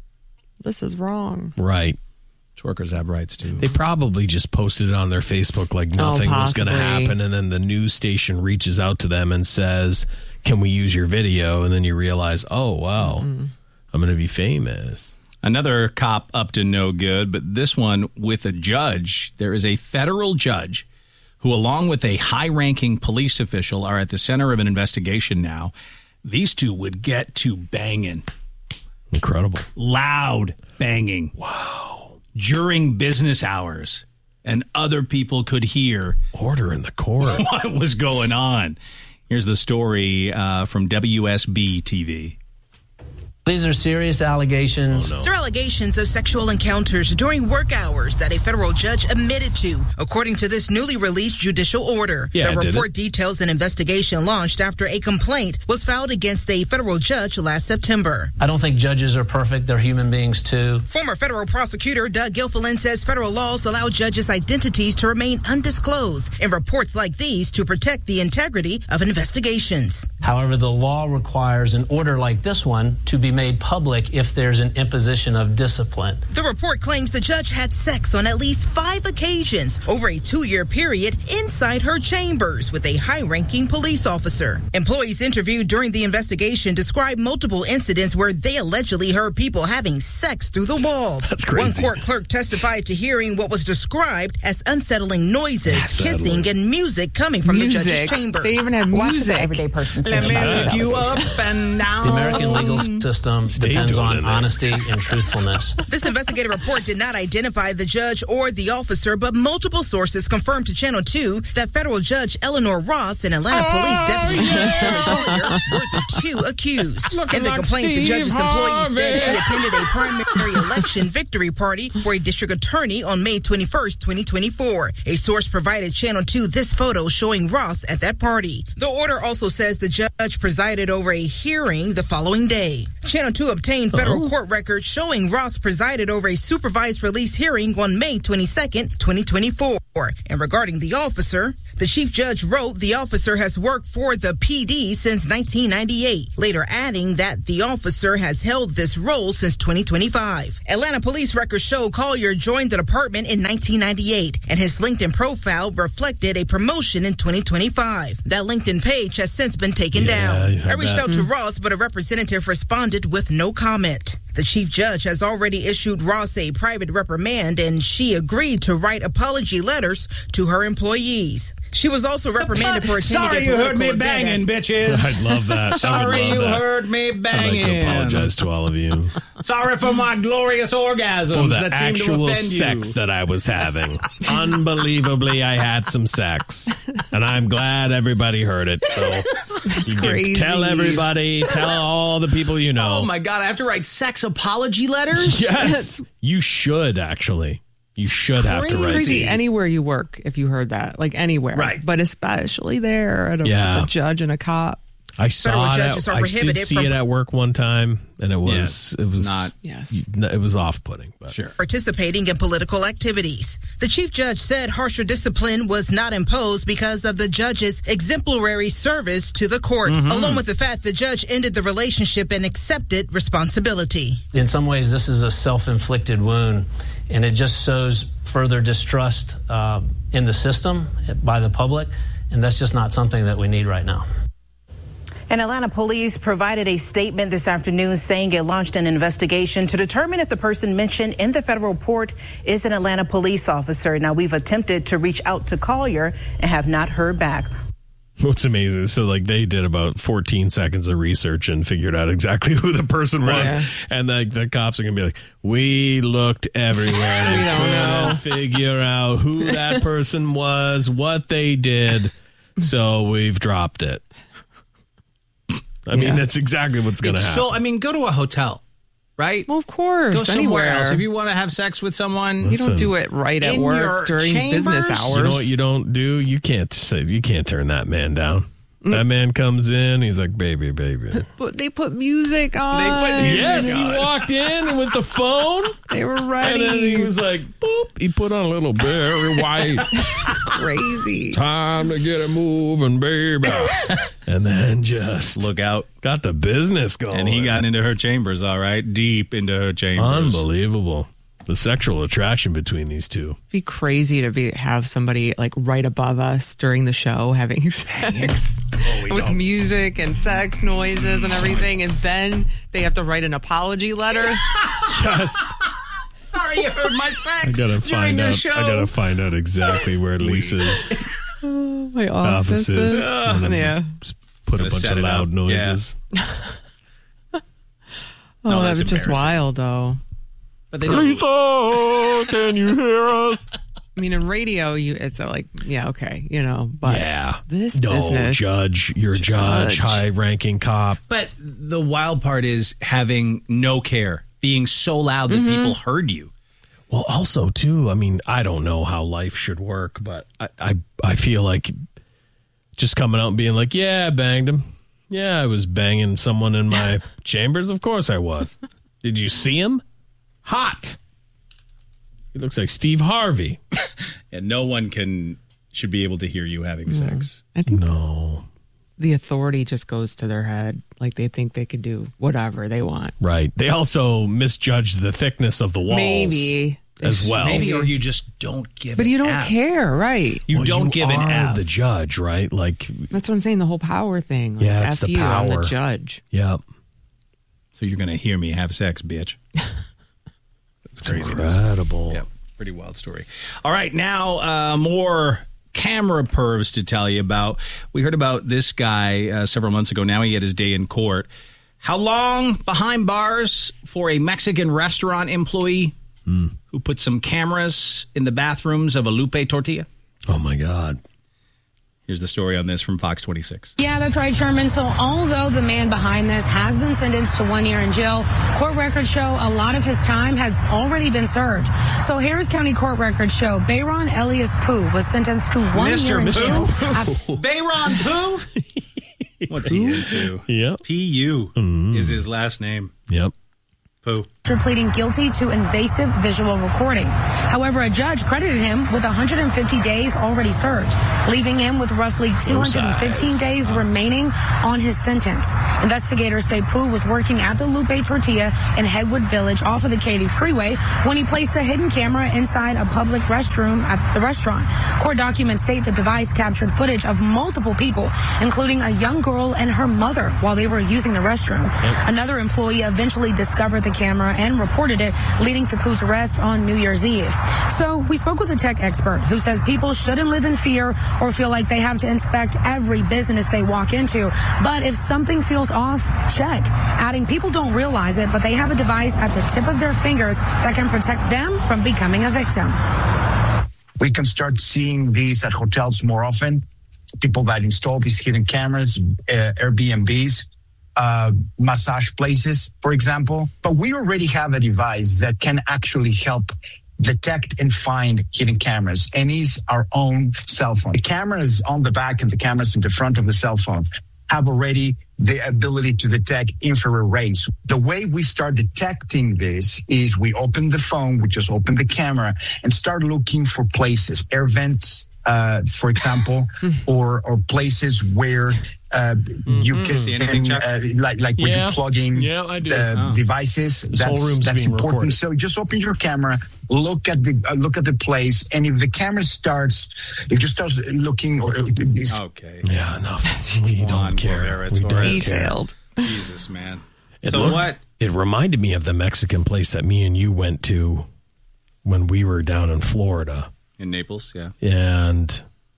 Speaker 7: This is wrong.
Speaker 6: Right.
Speaker 5: Twerkers have rights, too.
Speaker 6: They probably just posted it on their Facebook like nothing was going to
Speaker 7: possibly.
Speaker 6: happen. And then the news station reaches out to them and says, can we use your video? And then you realize, oh, wow, I'm going to be famous.
Speaker 5: Another cop up to no good, but this one with a judge. There is a federal judge who, along with a high-ranking police official, are at the center of an investigation now. These two would get to banging.
Speaker 6: Incredible.
Speaker 5: Loud banging. Wow. During business hours. And other people could hear
Speaker 6: Order in the court.
Speaker 5: what was going on. Here's the story uh, from W S B T V.
Speaker 13: These are serious allegations.
Speaker 6: Oh, no.
Speaker 14: They're allegations of sexual encounters during work hours that a federal judge admitted to, according to this newly released judicial order.
Speaker 6: Yeah,
Speaker 14: the
Speaker 6: I did
Speaker 14: report
Speaker 6: it.
Speaker 14: details an investigation launched after a complaint was filed against a federal judge last September.
Speaker 13: I don't think judges are perfect. They're human beings, too.
Speaker 14: Former federal prosecutor Doug Gilfillan says federal laws allow judges' identities to remain undisclosed in reports like these to protect the integrity of investigations.
Speaker 13: However, the law requires an order like this one to be made public if there's an imposition of discipline.
Speaker 14: The report claims the judge had sex on at least five occasions over a two-year period inside her chambers with a high-ranking police officer. Employees interviewed during the investigation described multiple incidents where they allegedly heard people having sex through the walls.
Speaker 6: That's crazy.
Speaker 14: One court clerk testified to hearing what was described as unsettling noises, kissing, and music coming from
Speaker 7: Music.
Speaker 14: the judge's chamber.
Speaker 7: They even had
Speaker 14: Watch
Speaker 7: music.
Speaker 14: the everyday person.
Speaker 5: Let me lift you up and down.
Speaker 13: The American legal system system
Speaker 9: Stay
Speaker 13: depends
Speaker 9: doing
Speaker 13: on
Speaker 9: it there.
Speaker 13: honesty and truthfulness.
Speaker 14: This investigative report did not identify the judge or the officer, but multiple sources confirmed to Channel two that federal judge Eleanor Ross and Atlanta
Speaker 10: Oh,
Speaker 14: Police Deputy Chief
Speaker 10: yeah.
Speaker 14: Kelly Collier were the two accused.
Speaker 10: Looking
Speaker 14: In the
Speaker 10: like
Speaker 14: complaint, the
Speaker 10: Steve
Speaker 14: judge's employee said she
Speaker 10: Harvey.
Speaker 14: attended a primary election victory party for a district attorney on May twenty-first, twenty twenty-four. A source provided Channel two this photo showing Ross at that party. The order also says the judge presided over a hearing the following day. Channel two obtained federal
Speaker 10: Oh.
Speaker 14: court records showing Ross presided over a supervised release hearing on May twenty-second, twenty twenty-four. And regarding the officer, the chief judge wrote the officer has worked for the P D since nineteen ninety-eight, later adding that the officer has held this role since twenty twenty-five. Atlanta police records show Collier joined the department in nineteen ninety-eight, and his LinkedIn profile reflected a promotion in twenty twenty-five. That LinkedIn page has since been taken
Speaker 10: Yeah, I
Speaker 14: down.
Speaker 10: heard
Speaker 14: I reached
Speaker 10: that.
Speaker 14: out to
Speaker 10: Mm.
Speaker 14: Ross, but a representative responded with no comment. The chief judge has already issued Ross a private reprimand, and she agreed to write apology letters to her employees. She was also reprimanded for attending
Speaker 5: Sorry
Speaker 14: a
Speaker 5: you heard
Speaker 14: political
Speaker 5: me
Speaker 14: event
Speaker 5: banging,
Speaker 14: as-
Speaker 5: bitches.
Speaker 6: I'd love that. I
Speaker 5: Sorry
Speaker 6: would love
Speaker 5: you
Speaker 6: that.
Speaker 5: heard me
Speaker 6: I'd like
Speaker 5: banging.
Speaker 6: to apologize to all of you
Speaker 5: Sorry for my glorious orgasms
Speaker 6: for the
Speaker 5: that seem to
Speaker 6: actual
Speaker 5: offend
Speaker 6: sex
Speaker 5: you.
Speaker 6: that I was having. Unbelievably, I had some sex, and I'm glad everybody heard it. So you can
Speaker 5: crazy.
Speaker 6: tell everybody, tell all the people you know.
Speaker 5: Oh my God! I have to write sex apology letters.
Speaker 6: Yes, you should actually. You should have to
Speaker 7: It's
Speaker 6: write.
Speaker 7: crazy
Speaker 6: these.
Speaker 7: anywhere you work if you heard that, like anywhere,
Speaker 6: Right.
Speaker 7: But especially there at a,
Speaker 6: Yeah.
Speaker 7: a judge and a cop.
Speaker 6: I saw
Speaker 14: Federal
Speaker 6: it.
Speaker 14: judges
Speaker 6: At,
Speaker 14: are
Speaker 6: I did
Speaker 14: prohibited
Speaker 6: see
Speaker 14: from-
Speaker 6: it at work one time, and it was it was
Speaker 14: not-
Speaker 7: Yes.
Speaker 6: it was off putting. But sure.
Speaker 14: participating in political activities. The chief judge said harsher discipline was not imposed because of the judge's exemplary service to the court,
Speaker 13: Mhm.
Speaker 14: along with the fact the judge ended the relationship and accepted responsibility.
Speaker 13: In some ways, this is a self-inflicted wound, and it just shows further distrust uh, in the system by the public, and that's just not something that we need right now.
Speaker 15: And Atlanta police provided a statement this afternoon saying it launched an investigation to determine if the person mentioned in the federal report is an Atlanta police officer. Now, we've attempted to reach out to Collier and have not heard back.
Speaker 6: What's amazing is so like they did about fourteen seconds of research and figured out exactly who the person was,
Speaker 7: Right.
Speaker 6: and like the cops are gonna be like, we looked everywhere and
Speaker 7: We don't
Speaker 6: couldn't
Speaker 7: know.
Speaker 6: figure out who that person was, what they did, so we've dropped it. I mean,
Speaker 5: Yeah.
Speaker 6: that's exactly what's gonna
Speaker 5: It's
Speaker 6: happen.
Speaker 5: So I mean, go to a hotel, right?
Speaker 7: Well, of course,
Speaker 5: Go somewhere
Speaker 7: anywhere.
Speaker 5: else if you want to have sex with someone.
Speaker 7: You don't do it right at
Speaker 5: in
Speaker 7: work
Speaker 5: your
Speaker 7: during business
Speaker 5: chambers?
Speaker 7: hours.
Speaker 6: You know what you don't do? You can't say you can't turn that man down. That man comes in, he's like, baby, baby.
Speaker 7: But they put music on.
Speaker 6: Yes, he walked in with the phone.
Speaker 7: They were ready.
Speaker 6: And then he was like, boop. He put on a little Barry White.
Speaker 7: It's crazy.
Speaker 6: Time to get it moving, baby. And then just
Speaker 16: look out.
Speaker 6: Got the business going.
Speaker 16: And he got into her chambers, all right, deep into her chambers.
Speaker 6: Unbelievable. The sexual attraction between these two.
Speaker 7: It'd be crazy to be have somebody like right above us during the show having sex with
Speaker 6: don't.
Speaker 7: music and sex noises and everything, and then they have to write an apology letter.
Speaker 6: Yes.
Speaker 5: Sorry, you heard my sex.
Speaker 6: I gotta
Speaker 5: during
Speaker 6: find
Speaker 5: your
Speaker 6: out.
Speaker 5: show.
Speaker 6: I gotta find out exactly where Lisa's
Speaker 7: Oh, my
Speaker 6: office
Speaker 7: offices.
Speaker 6: is. And then
Speaker 7: Yeah.
Speaker 6: just put a
Speaker 16: Gotta
Speaker 6: bunch
Speaker 16: set
Speaker 6: of
Speaker 16: it
Speaker 6: loud
Speaker 16: up.
Speaker 6: noises.
Speaker 7: Oh,
Speaker 16: No,
Speaker 7: that
Speaker 16: that's
Speaker 7: was just
Speaker 16: embarrassing.
Speaker 7: wild, though.
Speaker 5: But they don't.
Speaker 6: Lisa, can you hear us?
Speaker 7: I mean, in radio, you it's uh, like, yeah, okay, you know, but
Speaker 6: Yeah.
Speaker 7: this
Speaker 6: No,
Speaker 7: business,
Speaker 6: judge. You're a judge,
Speaker 7: Judge.
Speaker 6: high-ranking cop.
Speaker 16: But the wild part is having no care, being so loud that
Speaker 7: Mm-hmm.
Speaker 16: people heard you.
Speaker 6: Well, also too, I mean, I don't know how life should work, but I, I, I feel like just coming out and being like, yeah, I banged him. Yeah, I was banging someone in my chambers. Of course I was. Did you see him? Hot. He looks like Steve Harvey.
Speaker 16: And no one can should be able to hear you having sex.
Speaker 7: I think
Speaker 6: No.
Speaker 7: the authority just goes to their head. Like they think they could do whatever they want.
Speaker 6: Right. They also misjudged the thickness of the walls.
Speaker 7: Maybe.
Speaker 6: As well.
Speaker 16: Maybe, or you just don't give
Speaker 7: But
Speaker 16: an
Speaker 7: you don't
Speaker 16: F.
Speaker 7: care, right?
Speaker 16: You
Speaker 6: Well,
Speaker 16: don't
Speaker 6: you
Speaker 16: give an
Speaker 6: are
Speaker 16: F.
Speaker 6: the judge, right? Like,
Speaker 7: That's what I'm saying. The whole power thing. Like,
Speaker 6: Yeah, it's
Speaker 7: F
Speaker 6: the
Speaker 7: you, I'm
Speaker 6: power.
Speaker 7: the judge.
Speaker 6: yep.
Speaker 16: So you're going to hear me have sex, bitch. That's crazy.
Speaker 6: Incredible.
Speaker 16: Yep. Pretty wild story. All right, now uh, more camera pervs to tell you about. We heard about this guy uh, several months ago. Now he had his day in court.
Speaker 5: How long behind bars for a Mexican restaurant employee
Speaker 6: mm.
Speaker 5: who put some cameras in the bathrooms of a Lupe tortilla?
Speaker 6: Oh, my God.
Speaker 5: Here's the story on this from Fox twenty-six.
Speaker 10: Yeah, that's right, Sherman. So although the man behind this has been sentenced to one year in jail, court records show a lot of his time has already been served. So Harris County court records show Bayron Elias Poo was sentenced to one
Speaker 5: Mister
Speaker 10: year in
Speaker 5: Mister
Speaker 10: jail.
Speaker 5: Bayron Poo? What's he into?
Speaker 6: Yep.
Speaker 5: P U
Speaker 6: Mm.
Speaker 5: is his last name.
Speaker 6: Yep.
Speaker 5: Poo.
Speaker 10: For pleading guilty to invasive visual recording. However, a judge credited him with one hundred fifty days already served, leaving him with roughly two hundred fifteen days remaining on his sentence. Investigators say Pooh was working at the Lupe Tortilla in Headwood Village off of the Katy Freeway when he placed a hidden camera inside a public restroom at the restaurant. Court documents state the device captured footage of multiple people, including a young girl and her mother, while they were using the restroom. Another employee eventually discovered the camera and reported it, leading to Pooh's arrest on New Year's Eve. So we spoke with a tech expert who says people shouldn't live in fear or feel like they have to inspect every business they walk into. But if something feels off, check. Adding, people don't realize it, but they have a device at the tip of their fingers that can protect them from becoming a victim.
Speaker 17: We can start seeing these at hotels more often. People that install these hidden cameras, uh, Airbnbs, Uh, massage places, for example. But we already have a device that can actually help detect and find hidden cameras, and is our own cell phone. The cameras on the back and the cameras in the front of the cell phone have already the ability to detect infrared rays. The way we start detecting this is we open the phone, we just open the camera and start looking for places, air vents, uh, for example, or or places where Uh, mm-hmm. you can,
Speaker 5: See anything,
Speaker 17: uh, like like when
Speaker 5: yeah.
Speaker 17: you're plugging
Speaker 5: yeah, I do.
Speaker 17: Uh,
Speaker 5: oh.
Speaker 17: devices.
Speaker 6: This
Speaker 17: that's
Speaker 6: whole room's
Speaker 17: that's
Speaker 6: being
Speaker 17: important.
Speaker 6: recorded.
Speaker 17: So just open your camera, look at the uh, look at the place, and if the camera starts, if you start looking, or
Speaker 5: okay,
Speaker 6: yeah, enough. We don't care. We don't
Speaker 7: Detailed.
Speaker 5: Care. Jesus, man.
Speaker 6: It
Speaker 5: so
Speaker 6: looked,
Speaker 5: what?
Speaker 6: It reminded me of the Mexican place that me and you went to when we were down in Florida.
Speaker 5: In Naples, yeah.
Speaker 6: And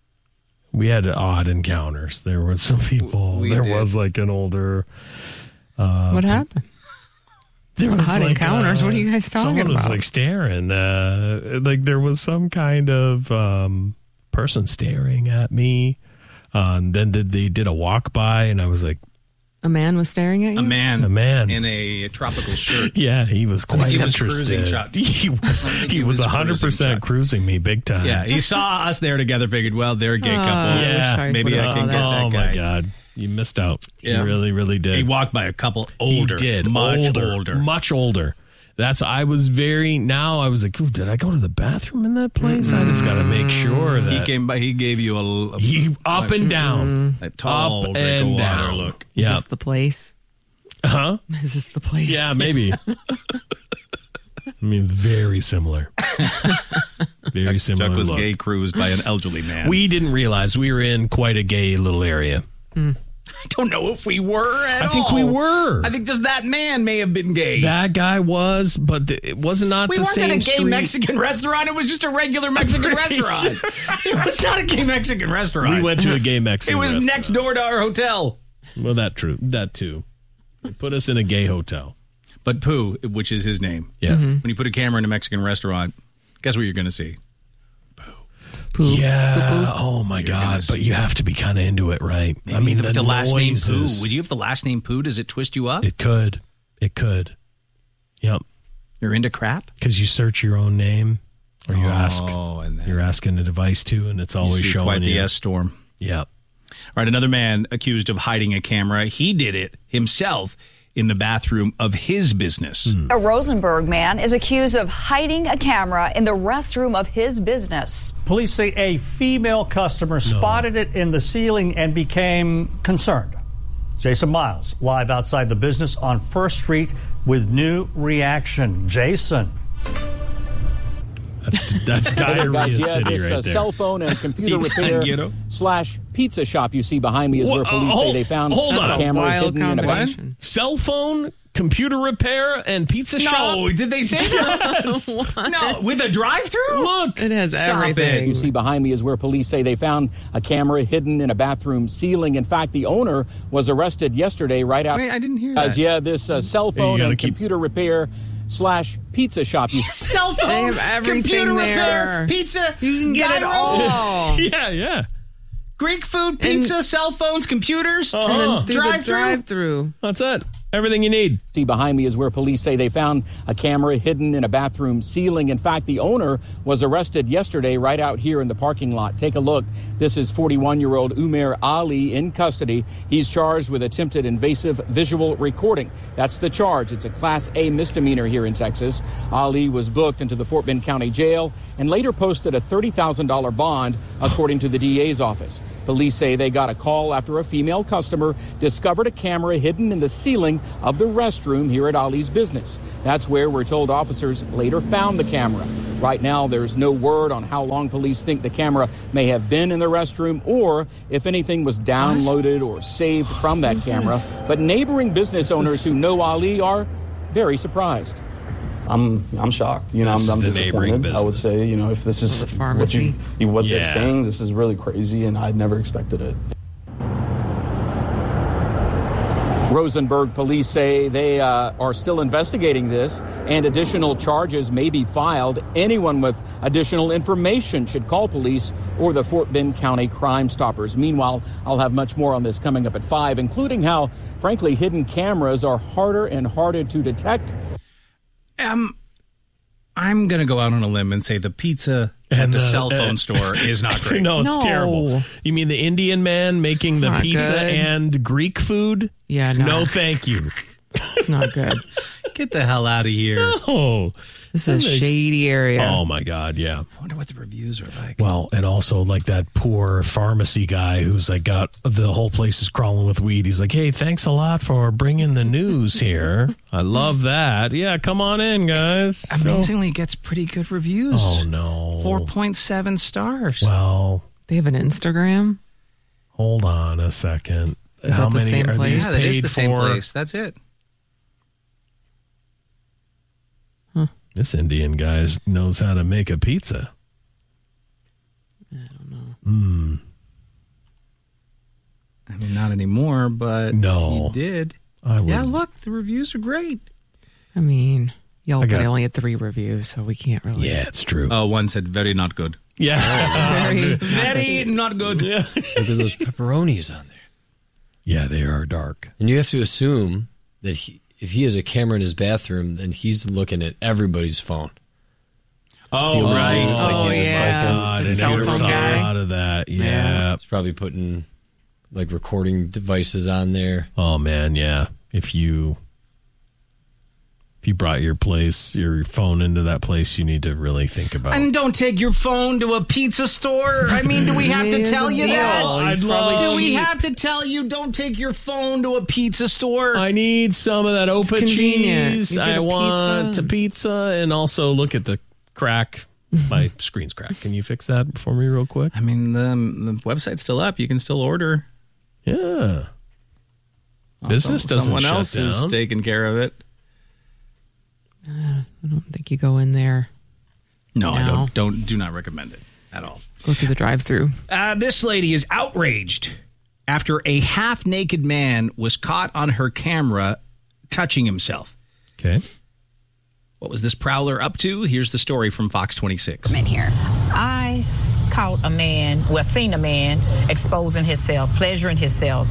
Speaker 6: we had odd encounters. There were some people.
Speaker 5: We
Speaker 6: there
Speaker 5: did.
Speaker 6: was like an older. Uh,
Speaker 7: What happened?
Speaker 6: There was
Speaker 7: Odd
Speaker 6: like,
Speaker 7: encounters?
Speaker 6: uh,
Speaker 7: What are you guys talking
Speaker 6: someone was
Speaker 7: about?
Speaker 6: like staring. Uh, like there was some kind of um, person staring at me. Um, then did, they did a walk by, and I was like,
Speaker 7: A man was staring at you?
Speaker 5: A man.
Speaker 6: A man.
Speaker 5: In a tropical shirt.
Speaker 6: yeah, he was quite
Speaker 5: he was
Speaker 6: interested.
Speaker 5: cruising, Chuck.
Speaker 6: He was.
Speaker 5: I don't think
Speaker 6: He,
Speaker 5: he
Speaker 6: was
Speaker 5: was
Speaker 6: one hundred percent cruising,
Speaker 5: cruising,
Speaker 6: me big time.
Speaker 5: Yeah, he saw us there together, figured, well, they're a gay
Speaker 7: Oh,
Speaker 5: couple.
Speaker 7: I wish
Speaker 6: Yeah,
Speaker 7: I
Speaker 5: maybe
Speaker 7: would've
Speaker 5: I
Speaker 7: saw
Speaker 5: can
Speaker 7: that.
Speaker 5: get that
Speaker 6: Oh
Speaker 5: guy.
Speaker 6: my God, you missed out.
Speaker 5: Yeah.
Speaker 6: You really, really did.
Speaker 5: He walked by a couple older.
Speaker 6: He did.
Speaker 5: Much
Speaker 6: older,
Speaker 5: older.
Speaker 6: Much older. That's, I was very, now I was like, ooh, did I go to the bathroom in that place? I just got to make sure that.
Speaker 5: He came by, he gave you a, a
Speaker 6: He, up and down.
Speaker 5: a tall
Speaker 6: Up
Speaker 5: drink
Speaker 6: and
Speaker 5: of water
Speaker 6: down.
Speaker 5: look.
Speaker 7: Is
Speaker 6: Yeah.
Speaker 7: this the place?
Speaker 6: Huh?
Speaker 7: Is this the place?
Speaker 6: Yeah, maybe. I mean, very similar. Very similar.
Speaker 5: Chuck was
Speaker 6: look.
Speaker 5: gay cruised by an elderly man.
Speaker 6: We didn't realize we were in quite a gay little area.
Speaker 5: I don't know if we were at
Speaker 6: I think
Speaker 5: all.
Speaker 6: we were.
Speaker 5: I think just that man may have been gay.
Speaker 6: That guy was, but th- it was not
Speaker 5: we
Speaker 6: the
Speaker 5: weren't
Speaker 6: same
Speaker 5: at a gay
Speaker 6: street.
Speaker 5: Mexican restaurant. It was just a regular Mexican
Speaker 6: Pretty
Speaker 5: restaurant. It was not a gay Mexican restaurant.
Speaker 6: We went to a gay Mexican
Speaker 5: It was
Speaker 6: restaurant.
Speaker 5: next door to our hotel.
Speaker 6: Well, that true. That too. They put us in a gay hotel.
Speaker 5: But Pooh, which is his name.
Speaker 6: Yes.
Speaker 5: When you put a camera in a Mexican restaurant, guess what you're going to see?
Speaker 7: Poo.
Speaker 6: Yeah. Oh my
Speaker 5: You're
Speaker 6: God!
Speaker 5: gonna
Speaker 6: But
Speaker 5: see-
Speaker 6: you have to be kind of into it, right? I mean,
Speaker 5: the,
Speaker 6: the,
Speaker 5: the last name Pooh.
Speaker 6: noises.
Speaker 5: Would you have the last name Pooh? Does it twist you up?
Speaker 6: It could. It could. Yep.
Speaker 5: You're into crap?
Speaker 6: Because you search your own name, or you ask.
Speaker 5: Oh, and then
Speaker 6: You're asking a device to, and it's
Speaker 5: you
Speaker 6: always
Speaker 5: see
Speaker 6: showing
Speaker 5: quite the
Speaker 6: you.
Speaker 5: S-storm.
Speaker 6: Yep.
Speaker 5: All right, another man accused of hiding a camera. He did it himself in the bathroom of his business.
Speaker 18: A Rosenberg man is accused of hiding a camera in the restroom of his business.
Speaker 19: Police say a female customer spotted it in the ceiling and became concerned. Jason Miles, live outside the business on First Street with new reaction. Jason.
Speaker 6: That's that's diarrhea
Speaker 20: Guys, yeah,
Speaker 6: city
Speaker 20: this
Speaker 6: right
Speaker 20: uh,
Speaker 6: there.
Speaker 20: cell phone and computer
Speaker 6: Pizza
Speaker 20: repair
Speaker 6: Ghetto.
Speaker 20: slash pizza shop you see behind me is where
Speaker 6: What?
Speaker 20: police
Speaker 6: Uh,
Speaker 20: say
Speaker 6: hold-
Speaker 20: they found
Speaker 6: hold
Speaker 20: a
Speaker 6: on.
Speaker 20: camera
Speaker 7: Wild
Speaker 20: hidden in a bunch.
Speaker 7: combination.
Speaker 6: Cell phone, computer repair and pizza
Speaker 5: no,
Speaker 6: shop.
Speaker 5: No, did they say
Speaker 6: yes.
Speaker 5: that? No, with a drive-through?
Speaker 6: Look.
Speaker 7: It has
Speaker 5: Stop
Speaker 7: everything.
Speaker 5: It.
Speaker 20: You see behind me is where police say they found a camera hidden in a bathroom ceiling. In fact, the owner was arrested yesterday right out.
Speaker 5: Wait, I didn't hear
Speaker 20: As,
Speaker 5: that.
Speaker 20: yeah, this uh, cell phone
Speaker 6: Yeah,
Speaker 20: and
Speaker 6: keep...
Speaker 20: computer repair slash pizza shop. You
Speaker 5: cell phone,
Speaker 7: they have everything
Speaker 5: computer
Speaker 7: there.
Speaker 5: repair, pizza.
Speaker 7: You can get it all.
Speaker 6: yeah, yeah.
Speaker 5: Greek food, pizza, and, cell phones, computers,
Speaker 6: uh-huh.
Speaker 5: drive-through.
Speaker 7: drive-through.
Speaker 6: That's it. Everything you need.
Speaker 20: See behind me is where police say they found a camera hidden in a bathroom ceiling. In fact, the owner was arrested yesterday right out here in the parking lot. Take a look. This is forty-one-year-old Umair Ali in custody. He's charged with attempted invasive visual recording. That's the charge. It's a Class A misdemeanor here in Texas. Ali was booked into the Fort Bend County Jail and later posted a thirty thousand dollars bond, according to the D A's office. Police say they got a call after a female customer discovered a camera hidden in the ceiling of the restroom here at Ali's business. That's where we're told officers later found the camera. Right now, there's no word on how long police think the camera may have been in the restroom or if anything was downloaded or saved from that camera. But neighboring business owners who know Ali are very surprised.
Speaker 21: I'm I'm shocked. You know,
Speaker 6: this
Speaker 21: I'm, I'm
Speaker 6: is the
Speaker 21: disappointed. I would say, you know, if this is what you what
Speaker 6: yeah.
Speaker 21: they're saying, this is really crazy, and I'd never expected it.
Speaker 20: Rosenberg police say they uh, are still investigating this, and additional charges may be filed. Anyone with additional information should call police or the Fort Bend County Crime Stoppers. Meanwhile, I'll have much more on this coming up at five, including how, frankly, hidden cameras are harder and harder to detect.
Speaker 5: Um, I'm going to go out on a limb and say the pizza and at the, the cell phone uh, store is not great.
Speaker 6: No, it's
Speaker 7: no.
Speaker 6: terrible. You mean the Indian man making
Speaker 7: it's
Speaker 6: the pizza
Speaker 7: good.
Speaker 6: and Greek food?
Speaker 7: Yeah, no.
Speaker 6: No, thank you.
Speaker 7: It's not good.
Speaker 5: Get the hell out of here.
Speaker 6: No.
Speaker 7: This is a shady area.
Speaker 6: Oh, my God, yeah.
Speaker 5: I wonder what the reviews are like.
Speaker 6: Well, and also like that poor pharmacy guy who's like got the whole place is crawling with weed. He's like, hey, thanks a lot for bringing the news here. I love that. Yeah, come on in, guys.
Speaker 5: It's amazingly gets pretty good reviews.
Speaker 6: Oh, no.
Speaker 5: four point seven stars.
Speaker 6: Well.
Speaker 7: They have an Instagram?
Speaker 6: Hold on a second.
Speaker 7: Is
Speaker 6: How
Speaker 7: that the
Speaker 6: many
Speaker 7: same
Speaker 6: are
Speaker 7: place?
Speaker 6: these
Speaker 5: Yeah, that is
Speaker 6: paid
Speaker 5: the same
Speaker 6: for?
Speaker 5: place. That's it.
Speaker 6: This Indian guy knows how to make a pizza.
Speaker 7: I don't know.
Speaker 6: Mm.
Speaker 5: I mean, not anymore, but
Speaker 6: no,
Speaker 5: he did.
Speaker 6: I
Speaker 5: yeah, look, the reviews are great.
Speaker 7: I mean, y'all
Speaker 6: I got-
Speaker 7: but only had three reviews, so we can't really.
Speaker 6: Yeah, it's true.
Speaker 5: Oh, one said very not good.
Speaker 6: Yeah.
Speaker 7: Very,
Speaker 5: Very not good.
Speaker 6: Yeah.
Speaker 8: Look at those pepperonis on there.
Speaker 6: Yeah, they are dark.
Speaker 8: And you have to assume that he, if he has a camera in his bathroom, then he's looking at everybody's phone.
Speaker 6: Oh,
Speaker 8: Stealing
Speaker 6: right.
Speaker 8: it, like
Speaker 7: Oh,
Speaker 8: he's a
Speaker 7: yeah.
Speaker 8: cell phone-
Speaker 6: God, I
Speaker 7: The cell
Speaker 6: never
Speaker 7: phone
Speaker 6: thought
Speaker 7: guy.
Speaker 6: of that. Yeah.
Speaker 7: Yeah.
Speaker 8: He's probably putting like recording devices on there.
Speaker 6: Oh man, yeah. If you if you brought your place, your phone into that place, you need to really think about.
Speaker 5: And don't take your phone to a pizza store. I mean, do we have to
Speaker 7: He
Speaker 5: tell
Speaker 7: is a
Speaker 5: you
Speaker 7: deal.
Speaker 5: that?
Speaker 7: He's
Speaker 6: I'd
Speaker 7: probably
Speaker 6: love-
Speaker 5: Do we
Speaker 7: cheap.
Speaker 5: have to tell you don't take your phone to a pizza store?
Speaker 6: I need some of that opa
Speaker 7: convenient.
Speaker 6: cheese.
Speaker 7: You get
Speaker 6: I
Speaker 7: a
Speaker 6: want
Speaker 7: pizza.
Speaker 6: a pizza, and also look at the crack. My screen's cracked. Can you fix that for me real quick?
Speaker 5: I mean, the, the website's still up. You can still order.
Speaker 6: Yeah. Business
Speaker 5: Some-
Speaker 6: doesn't
Speaker 5: Someone
Speaker 6: shut
Speaker 5: else
Speaker 6: down.
Speaker 5: is taking care of it.
Speaker 7: I don't think you go in there.
Speaker 5: No, I
Speaker 7: No.
Speaker 5: don't. Don't. Do not recommend it at all.
Speaker 7: Go through the drive-through.
Speaker 5: Uh, this lady is outraged after a half-naked man was caught on her camera touching himself.
Speaker 6: Okay.
Speaker 5: What was this prowler up to? Here's the story from Fox twenty-six.
Speaker 22: In here. I caught a man, well, seen a man exposing himself, pleasuring himself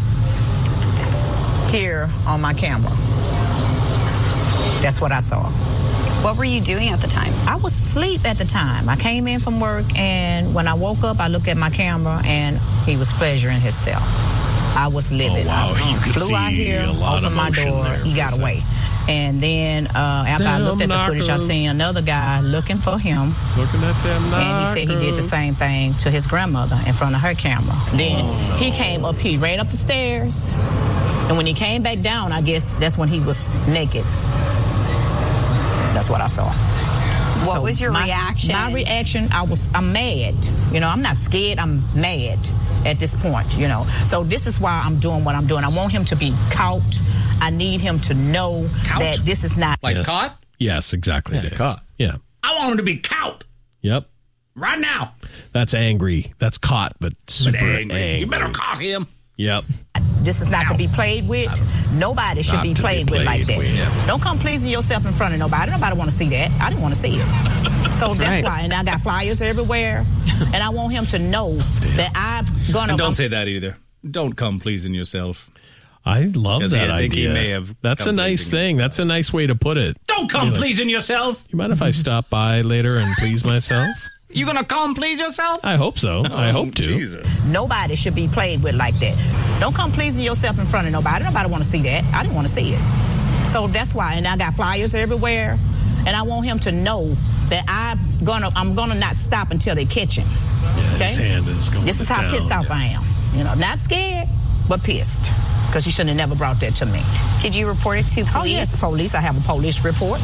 Speaker 22: here on my camera. That's what I saw.
Speaker 23: What were you doing at the time?
Speaker 22: I was asleep at the time. I came in from work, and when I woke up, I looked at my camera, and he was pleasuring himself. I was livid.
Speaker 6: Oh, wow.
Speaker 22: I
Speaker 6: You could
Speaker 22: flew out
Speaker 6: see
Speaker 22: here,
Speaker 6: a lot of
Speaker 22: opened my
Speaker 6: motion
Speaker 22: door.
Speaker 6: there
Speaker 22: He
Speaker 6: for
Speaker 22: got
Speaker 6: a
Speaker 22: away. And then uh, after I
Speaker 6: Damn
Speaker 22: looked at the footage, I
Speaker 6: knockers.
Speaker 22: seen another guy looking for him.
Speaker 6: Looking at them
Speaker 22: And he said he did the same thing to his grandmother in front of her camera. Then
Speaker 6: Oh, no.
Speaker 22: he came up, he ran up the stairs. And when he came back down, I guess that's when he was naked. That's what I saw.
Speaker 23: What
Speaker 22: So
Speaker 23: was your
Speaker 22: my-
Speaker 23: reaction?
Speaker 22: My reaction, I was, I'm mad. You know, I'm not scared, I'm mad. at this point, you know. So this is why I'm doing what I'm doing. I want him to be caught. I need him to know
Speaker 5: Caught?
Speaker 22: that this is not
Speaker 5: Like
Speaker 6: Yes.
Speaker 5: caught?
Speaker 6: Yes, exactly.
Speaker 8: Yeah,
Speaker 6: Dave.
Speaker 8: caught.
Speaker 6: Yeah.
Speaker 5: I want him to be caught
Speaker 6: Yep.
Speaker 5: right now.
Speaker 6: That's angry. That's caught, but super
Speaker 5: But
Speaker 6: angry.
Speaker 5: angry. You better caught him.
Speaker 6: Yep.
Speaker 22: This is not to be played with. Nobody should
Speaker 6: Not
Speaker 22: be
Speaker 6: to be
Speaker 22: played with like that.
Speaker 6: played with.
Speaker 22: Don't come pleasing yourself in front of nobody. Nobody want to see that. I didn't want to see it. So that's,
Speaker 7: right.
Speaker 22: why. And I got flyers everywhere. And I want him to know that I'm gonna.
Speaker 16: And don't say that either. Don't come pleasing yourself.
Speaker 6: I love
Speaker 16: Because
Speaker 6: that
Speaker 16: he- I think he
Speaker 6: idea.
Speaker 16: may have
Speaker 6: That's a
Speaker 16: come
Speaker 6: nice
Speaker 16: pleasing
Speaker 6: thing. That's a nice way to put it.
Speaker 5: Don't come
Speaker 6: You're like,
Speaker 5: pleasing yourself.
Speaker 6: You mind if I stop by later and please myself?
Speaker 5: You gonna come please yourself?
Speaker 6: I hope so. I hope to.
Speaker 16: Jesus.
Speaker 22: Nobody should be played with like that. Don't come pleasing yourself in front of nobody. Nobody want to see that. I didn't want to see it. So that's why. And I got flyers everywhere. And I want him to know that I'm gonna I'm gonna not stop until they catch him.
Speaker 6: Yeah, his hand is going
Speaker 22: This is
Speaker 6: to
Speaker 22: how
Speaker 6: town.
Speaker 22: pissed off I am. You know, not scared, but pissed. Because you should have never brought that to me.
Speaker 23: Did you report it to police?
Speaker 22: Oh, yes, police. I have a police report.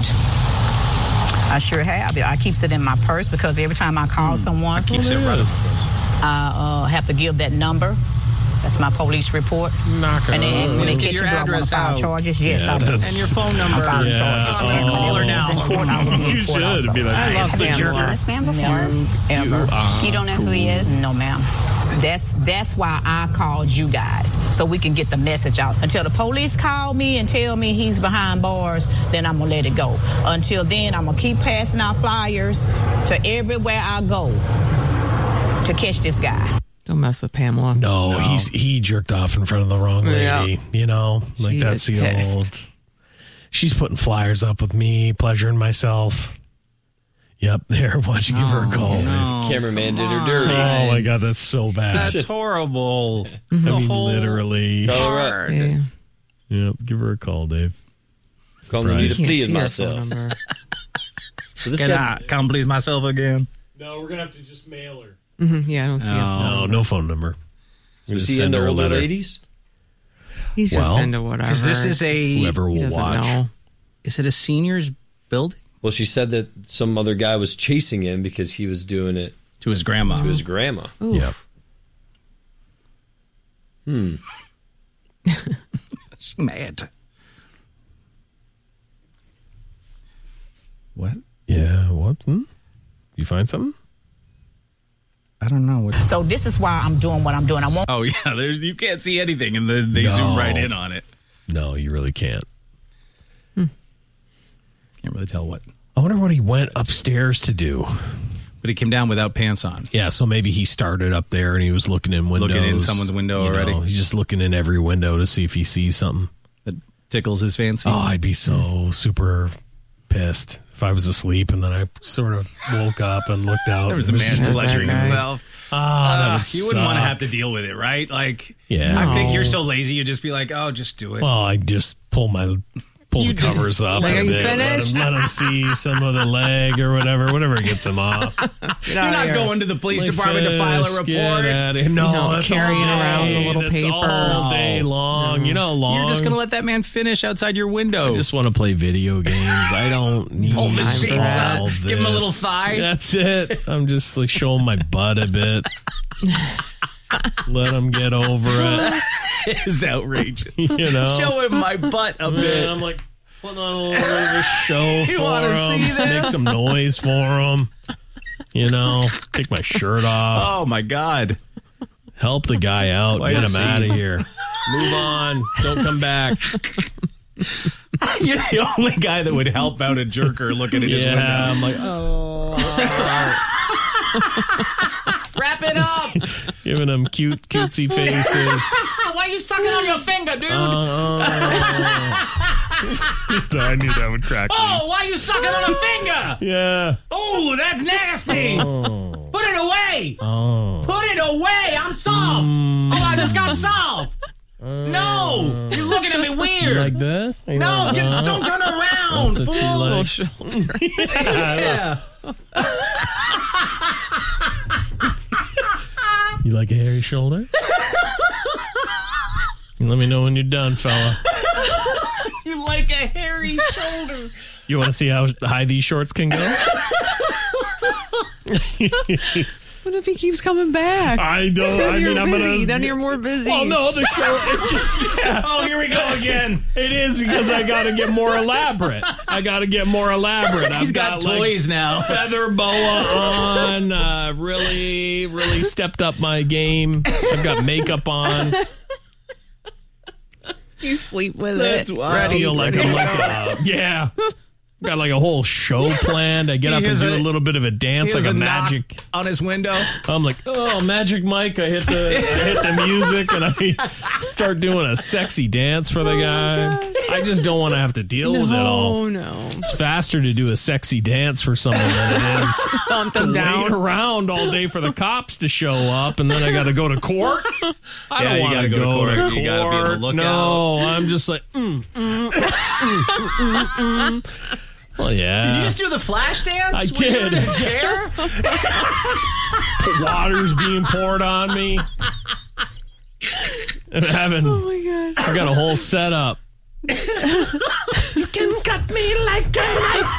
Speaker 22: I sure have. I keeps it in my purse because every time I call someone,
Speaker 5: Keeps it right up.
Speaker 22: I uh, have to give that number. That's my police report.
Speaker 6: Knock
Speaker 22: And then when they
Speaker 5: Get
Speaker 22: catch
Speaker 5: your
Speaker 22: you, do I want to
Speaker 5: address
Speaker 22: file
Speaker 5: out.
Speaker 22: charges? Yes,
Speaker 6: Yeah,
Speaker 22: I do.
Speaker 6: that's-
Speaker 5: And your phone number.
Speaker 22: I'm filing
Speaker 6: Yeah.
Speaker 22: charges.
Speaker 6: Oh.
Speaker 22: And when
Speaker 5: Call her
Speaker 22: it
Speaker 5: now.
Speaker 22: was in court, I would be in
Speaker 6: You
Speaker 22: court
Speaker 6: should
Speaker 22: also.
Speaker 6: be like,
Speaker 23: I
Speaker 6: "Hey,
Speaker 23: lost the
Speaker 22: Never.
Speaker 23: jerk. This man before.
Speaker 22: Never, ever.
Speaker 23: You don't know who he is?
Speaker 22: No, ma'am. That's that's why I called you guys, so we can get the message out. Until the police call me and tell me he's behind bars, then I'm gonna let it go. Until then, I'm gonna keep passing out flyers to everywhere I go to catch this guy.
Speaker 7: Don't mess with Pamela.
Speaker 6: No, he's he jerked off in front of the wrong lady.
Speaker 7: Yeah.
Speaker 6: You know, like
Speaker 7: She
Speaker 6: that's
Speaker 7: is
Speaker 6: the
Speaker 7: pissed.
Speaker 6: old. She's putting flyers up with me, pleasuring myself. Yep, there. Why don't you give her a call?
Speaker 5: No.
Speaker 8: Cameraman did her dirty.
Speaker 6: Oh my god, that's so bad.
Speaker 5: That's horrible.
Speaker 6: I
Speaker 5: The
Speaker 6: mean,
Speaker 5: whole
Speaker 6: literally.
Speaker 8: Call her up.
Speaker 5: card.
Speaker 7: Yeah.
Speaker 6: Yep, give her a call, Dave.
Speaker 8: Call me need to
Speaker 7: Can't
Speaker 8: please
Speaker 7: see her phone
Speaker 8: myself.
Speaker 7: number.
Speaker 8: So this
Speaker 5: Can
Speaker 8: guy's
Speaker 5: I come please myself again?
Speaker 6: No, we're gonna have to just mail her.
Speaker 7: Mhm, yeah, I don't see him.
Speaker 6: No, no phone number.
Speaker 8: was
Speaker 6: Just
Speaker 8: he
Speaker 6: send
Speaker 8: into
Speaker 6: her a
Speaker 8: older
Speaker 6: letter.
Speaker 8: ladies?
Speaker 7: He's just
Speaker 6: Well,
Speaker 7: into whatever.
Speaker 5: Because this is a.
Speaker 6: Whoever
Speaker 7: He
Speaker 6: will
Speaker 7: doesn't
Speaker 6: watch.
Speaker 7: know.
Speaker 5: Is it a seniors building?
Speaker 8: Well, she said that some other guy was chasing him because he was doing it
Speaker 5: To his grandma.
Speaker 8: to his grandma.
Speaker 7: Oof.
Speaker 6: Yep.
Speaker 8: Hmm.
Speaker 5: She's mad. What?
Speaker 6: Yeah. What? Hmm? You find something?
Speaker 5: I don't know. What.
Speaker 22: So this is why I'm doing what I'm doing. I want.
Speaker 16: Oh, yeah. There's You can't see anything, and then they
Speaker 6: No.
Speaker 16: zoom right in on it.
Speaker 6: No, you really can't.
Speaker 16: Can't really tell what.
Speaker 6: I wonder what he went upstairs to do.
Speaker 16: But he came down without pants on.
Speaker 6: Yeah, so maybe he started up there and he was looking in windows.
Speaker 16: Looking in someone's window
Speaker 6: You know,
Speaker 16: already.
Speaker 6: he's just looking in every window to see if he sees something.
Speaker 16: That tickles his fancy.
Speaker 6: Oh, I'd be so super pissed if I was asleep and then I sort of woke up and looked out.
Speaker 16: There was a
Speaker 6: and it
Speaker 16: man
Speaker 6: just-
Speaker 16: pleasuring
Speaker 7: guy.
Speaker 16: himself.
Speaker 6: Ah, that
Speaker 16: Uh,
Speaker 6: would
Speaker 16: you wouldn't want to
Speaker 6: suck.
Speaker 16: have to deal with it, right? Like,
Speaker 6: Yeah.
Speaker 16: I think
Speaker 6: No.
Speaker 16: you're so lazy, you just be like, oh, just do it.
Speaker 6: Well, I just pull my pull
Speaker 16: You
Speaker 6: the
Speaker 16: just-
Speaker 6: covers up.
Speaker 7: Like,
Speaker 6: a
Speaker 7: are you
Speaker 6: bit, let him-
Speaker 7: finished?
Speaker 6: Let him see some of the leg or whatever, whatever gets him off.
Speaker 16: You're not going to the police
Speaker 6: Like,
Speaker 16: department to file a
Speaker 6: fist,
Speaker 16: report.
Speaker 6: get outta here. No,
Speaker 7: You know,
Speaker 6: that's
Speaker 7: carrying
Speaker 6: all
Speaker 7: around the
Speaker 6: day.
Speaker 7: little
Speaker 6: That's
Speaker 7: paper.
Speaker 6: all day long. You know, how long.
Speaker 16: You're just going to let that man finish outside your window.
Speaker 6: I just want to play video games. I don't need
Speaker 16: Pull the
Speaker 6: all
Speaker 16: sheets up,
Speaker 6: this.
Speaker 16: give him a little thigh.
Speaker 6: That's it. I'm just like showing my butt a bit. Let him get over it.
Speaker 16: It's outrageous.
Speaker 6: You know,
Speaker 16: Show him my butt a bit.
Speaker 6: And I'm like putting on a little bit of a show
Speaker 16: You
Speaker 6: for
Speaker 16: wanna
Speaker 6: him.
Speaker 16: see this?
Speaker 6: Make some noise for him. You know, take my shirt off.
Speaker 16: Oh, my God.
Speaker 6: Help the guy out.
Speaker 16: Why
Speaker 6: Get
Speaker 16: does
Speaker 6: him
Speaker 16: he-
Speaker 6: out of here. Move on. Don't come back.
Speaker 16: You're the only guy that would help out a jerker looking at his
Speaker 6: Yeah,
Speaker 16: window.
Speaker 6: I'm like, oh.
Speaker 5: Wrap it up.
Speaker 6: Giving him cute, cutesy faces.
Speaker 5: Why are you sucking on your finger, dude?
Speaker 6: Uh, I knew that would crack
Speaker 5: oh,
Speaker 6: loose.
Speaker 5: why are you sucking on a finger?
Speaker 6: Yeah.
Speaker 5: Oh, that's nasty.
Speaker 6: Oh.
Speaker 5: Put it away.
Speaker 6: Oh.
Speaker 5: Put it away. I'm soft.
Speaker 6: Mm.
Speaker 5: Oh, I just got soft. No, you're looking at me
Speaker 6: You
Speaker 5: weird.
Speaker 6: like this? You
Speaker 5: no,
Speaker 6: like
Speaker 5: you-
Speaker 6: that?
Speaker 5: don't turn around,
Speaker 6: That's what you
Speaker 5: fool.
Speaker 6: like.
Speaker 7: Shoulder.
Speaker 5: Yeah.
Speaker 6: You like a hairy shoulder? You let me know when you're done, fella.
Speaker 5: You like a hairy shoulder.
Speaker 6: You want to see how high these shorts can go?
Speaker 7: What if he keeps coming back?
Speaker 6: I don't.
Speaker 7: Then
Speaker 6: I
Speaker 7: you're
Speaker 6: mean, I'm
Speaker 7: busy.
Speaker 6: gonna.
Speaker 7: Then you're more busy.
Speaker 6: Well, no, the show. It's just. Yeah. Oh, here we go again. It is because I got to get more elaborate. I got to get more elaborate. I've
Speaker 5: He's got, got toys
Speaker 6: like,
Speaker 5: now.
Speaker 6: Feather boa on. Uh, really, really stepped up my game. I've got makeup on.
Speaker 7: You sleep with
Speaker 5: That's
Speaker 7: it.
Speaker 5: wild.
Speaker 6: I feel like I'm like a, yeah. Got like a whole show planned. I get up and do a, a little bit of a dance, like a,
Speaker 5: a
Speaker 6: magic
Speaker 5: on his window.
Speaker 6: I'm like, oh, Magic Mike. I hit the I hit the music and I start doing a sexy dance for the
Speaker 7: oh
Speaker 6: guy. I just don't want to have to deal
Speaker 7: no,
Speaker 6: with it all.
Speaker 7: No, no.
Speaker 6: It's faster to do a sexy dance for someone than it is
Speaker 7: Thump
Speaker 6: to
Speaker 7: them
Speaker 6: wait
Speaker 7: down.
Speaker 6: around all day for the cops to show up, and then I got to go to court. I
Speaker 5: Yeah,
Speaker 6: don't
Speaker 5: you
Speaker 6: want
Speaker 5: gotta
Speaker 6: to
Speaker 5: go to
Speaker 6: go
Speaker 5: court.
Speaker 6: to court.
Speaker 5: You gotta be on the lookout.
Speaker 6: No, I'm just like, mm, mm, mm, mm, mm, mm. Well, yeah.
Speaker 5: Did you just do the flash dance?
Speaker 6: I
Speaker 5: when
Speaker 6: did.
Speaker 5: You were in a chair?
Speaker 6: Water's being poured on me. And having,
Speaker 7: Oh my god.
Speaker 6: I got a whole setup.
Speaker 7: You can cut me like a knife.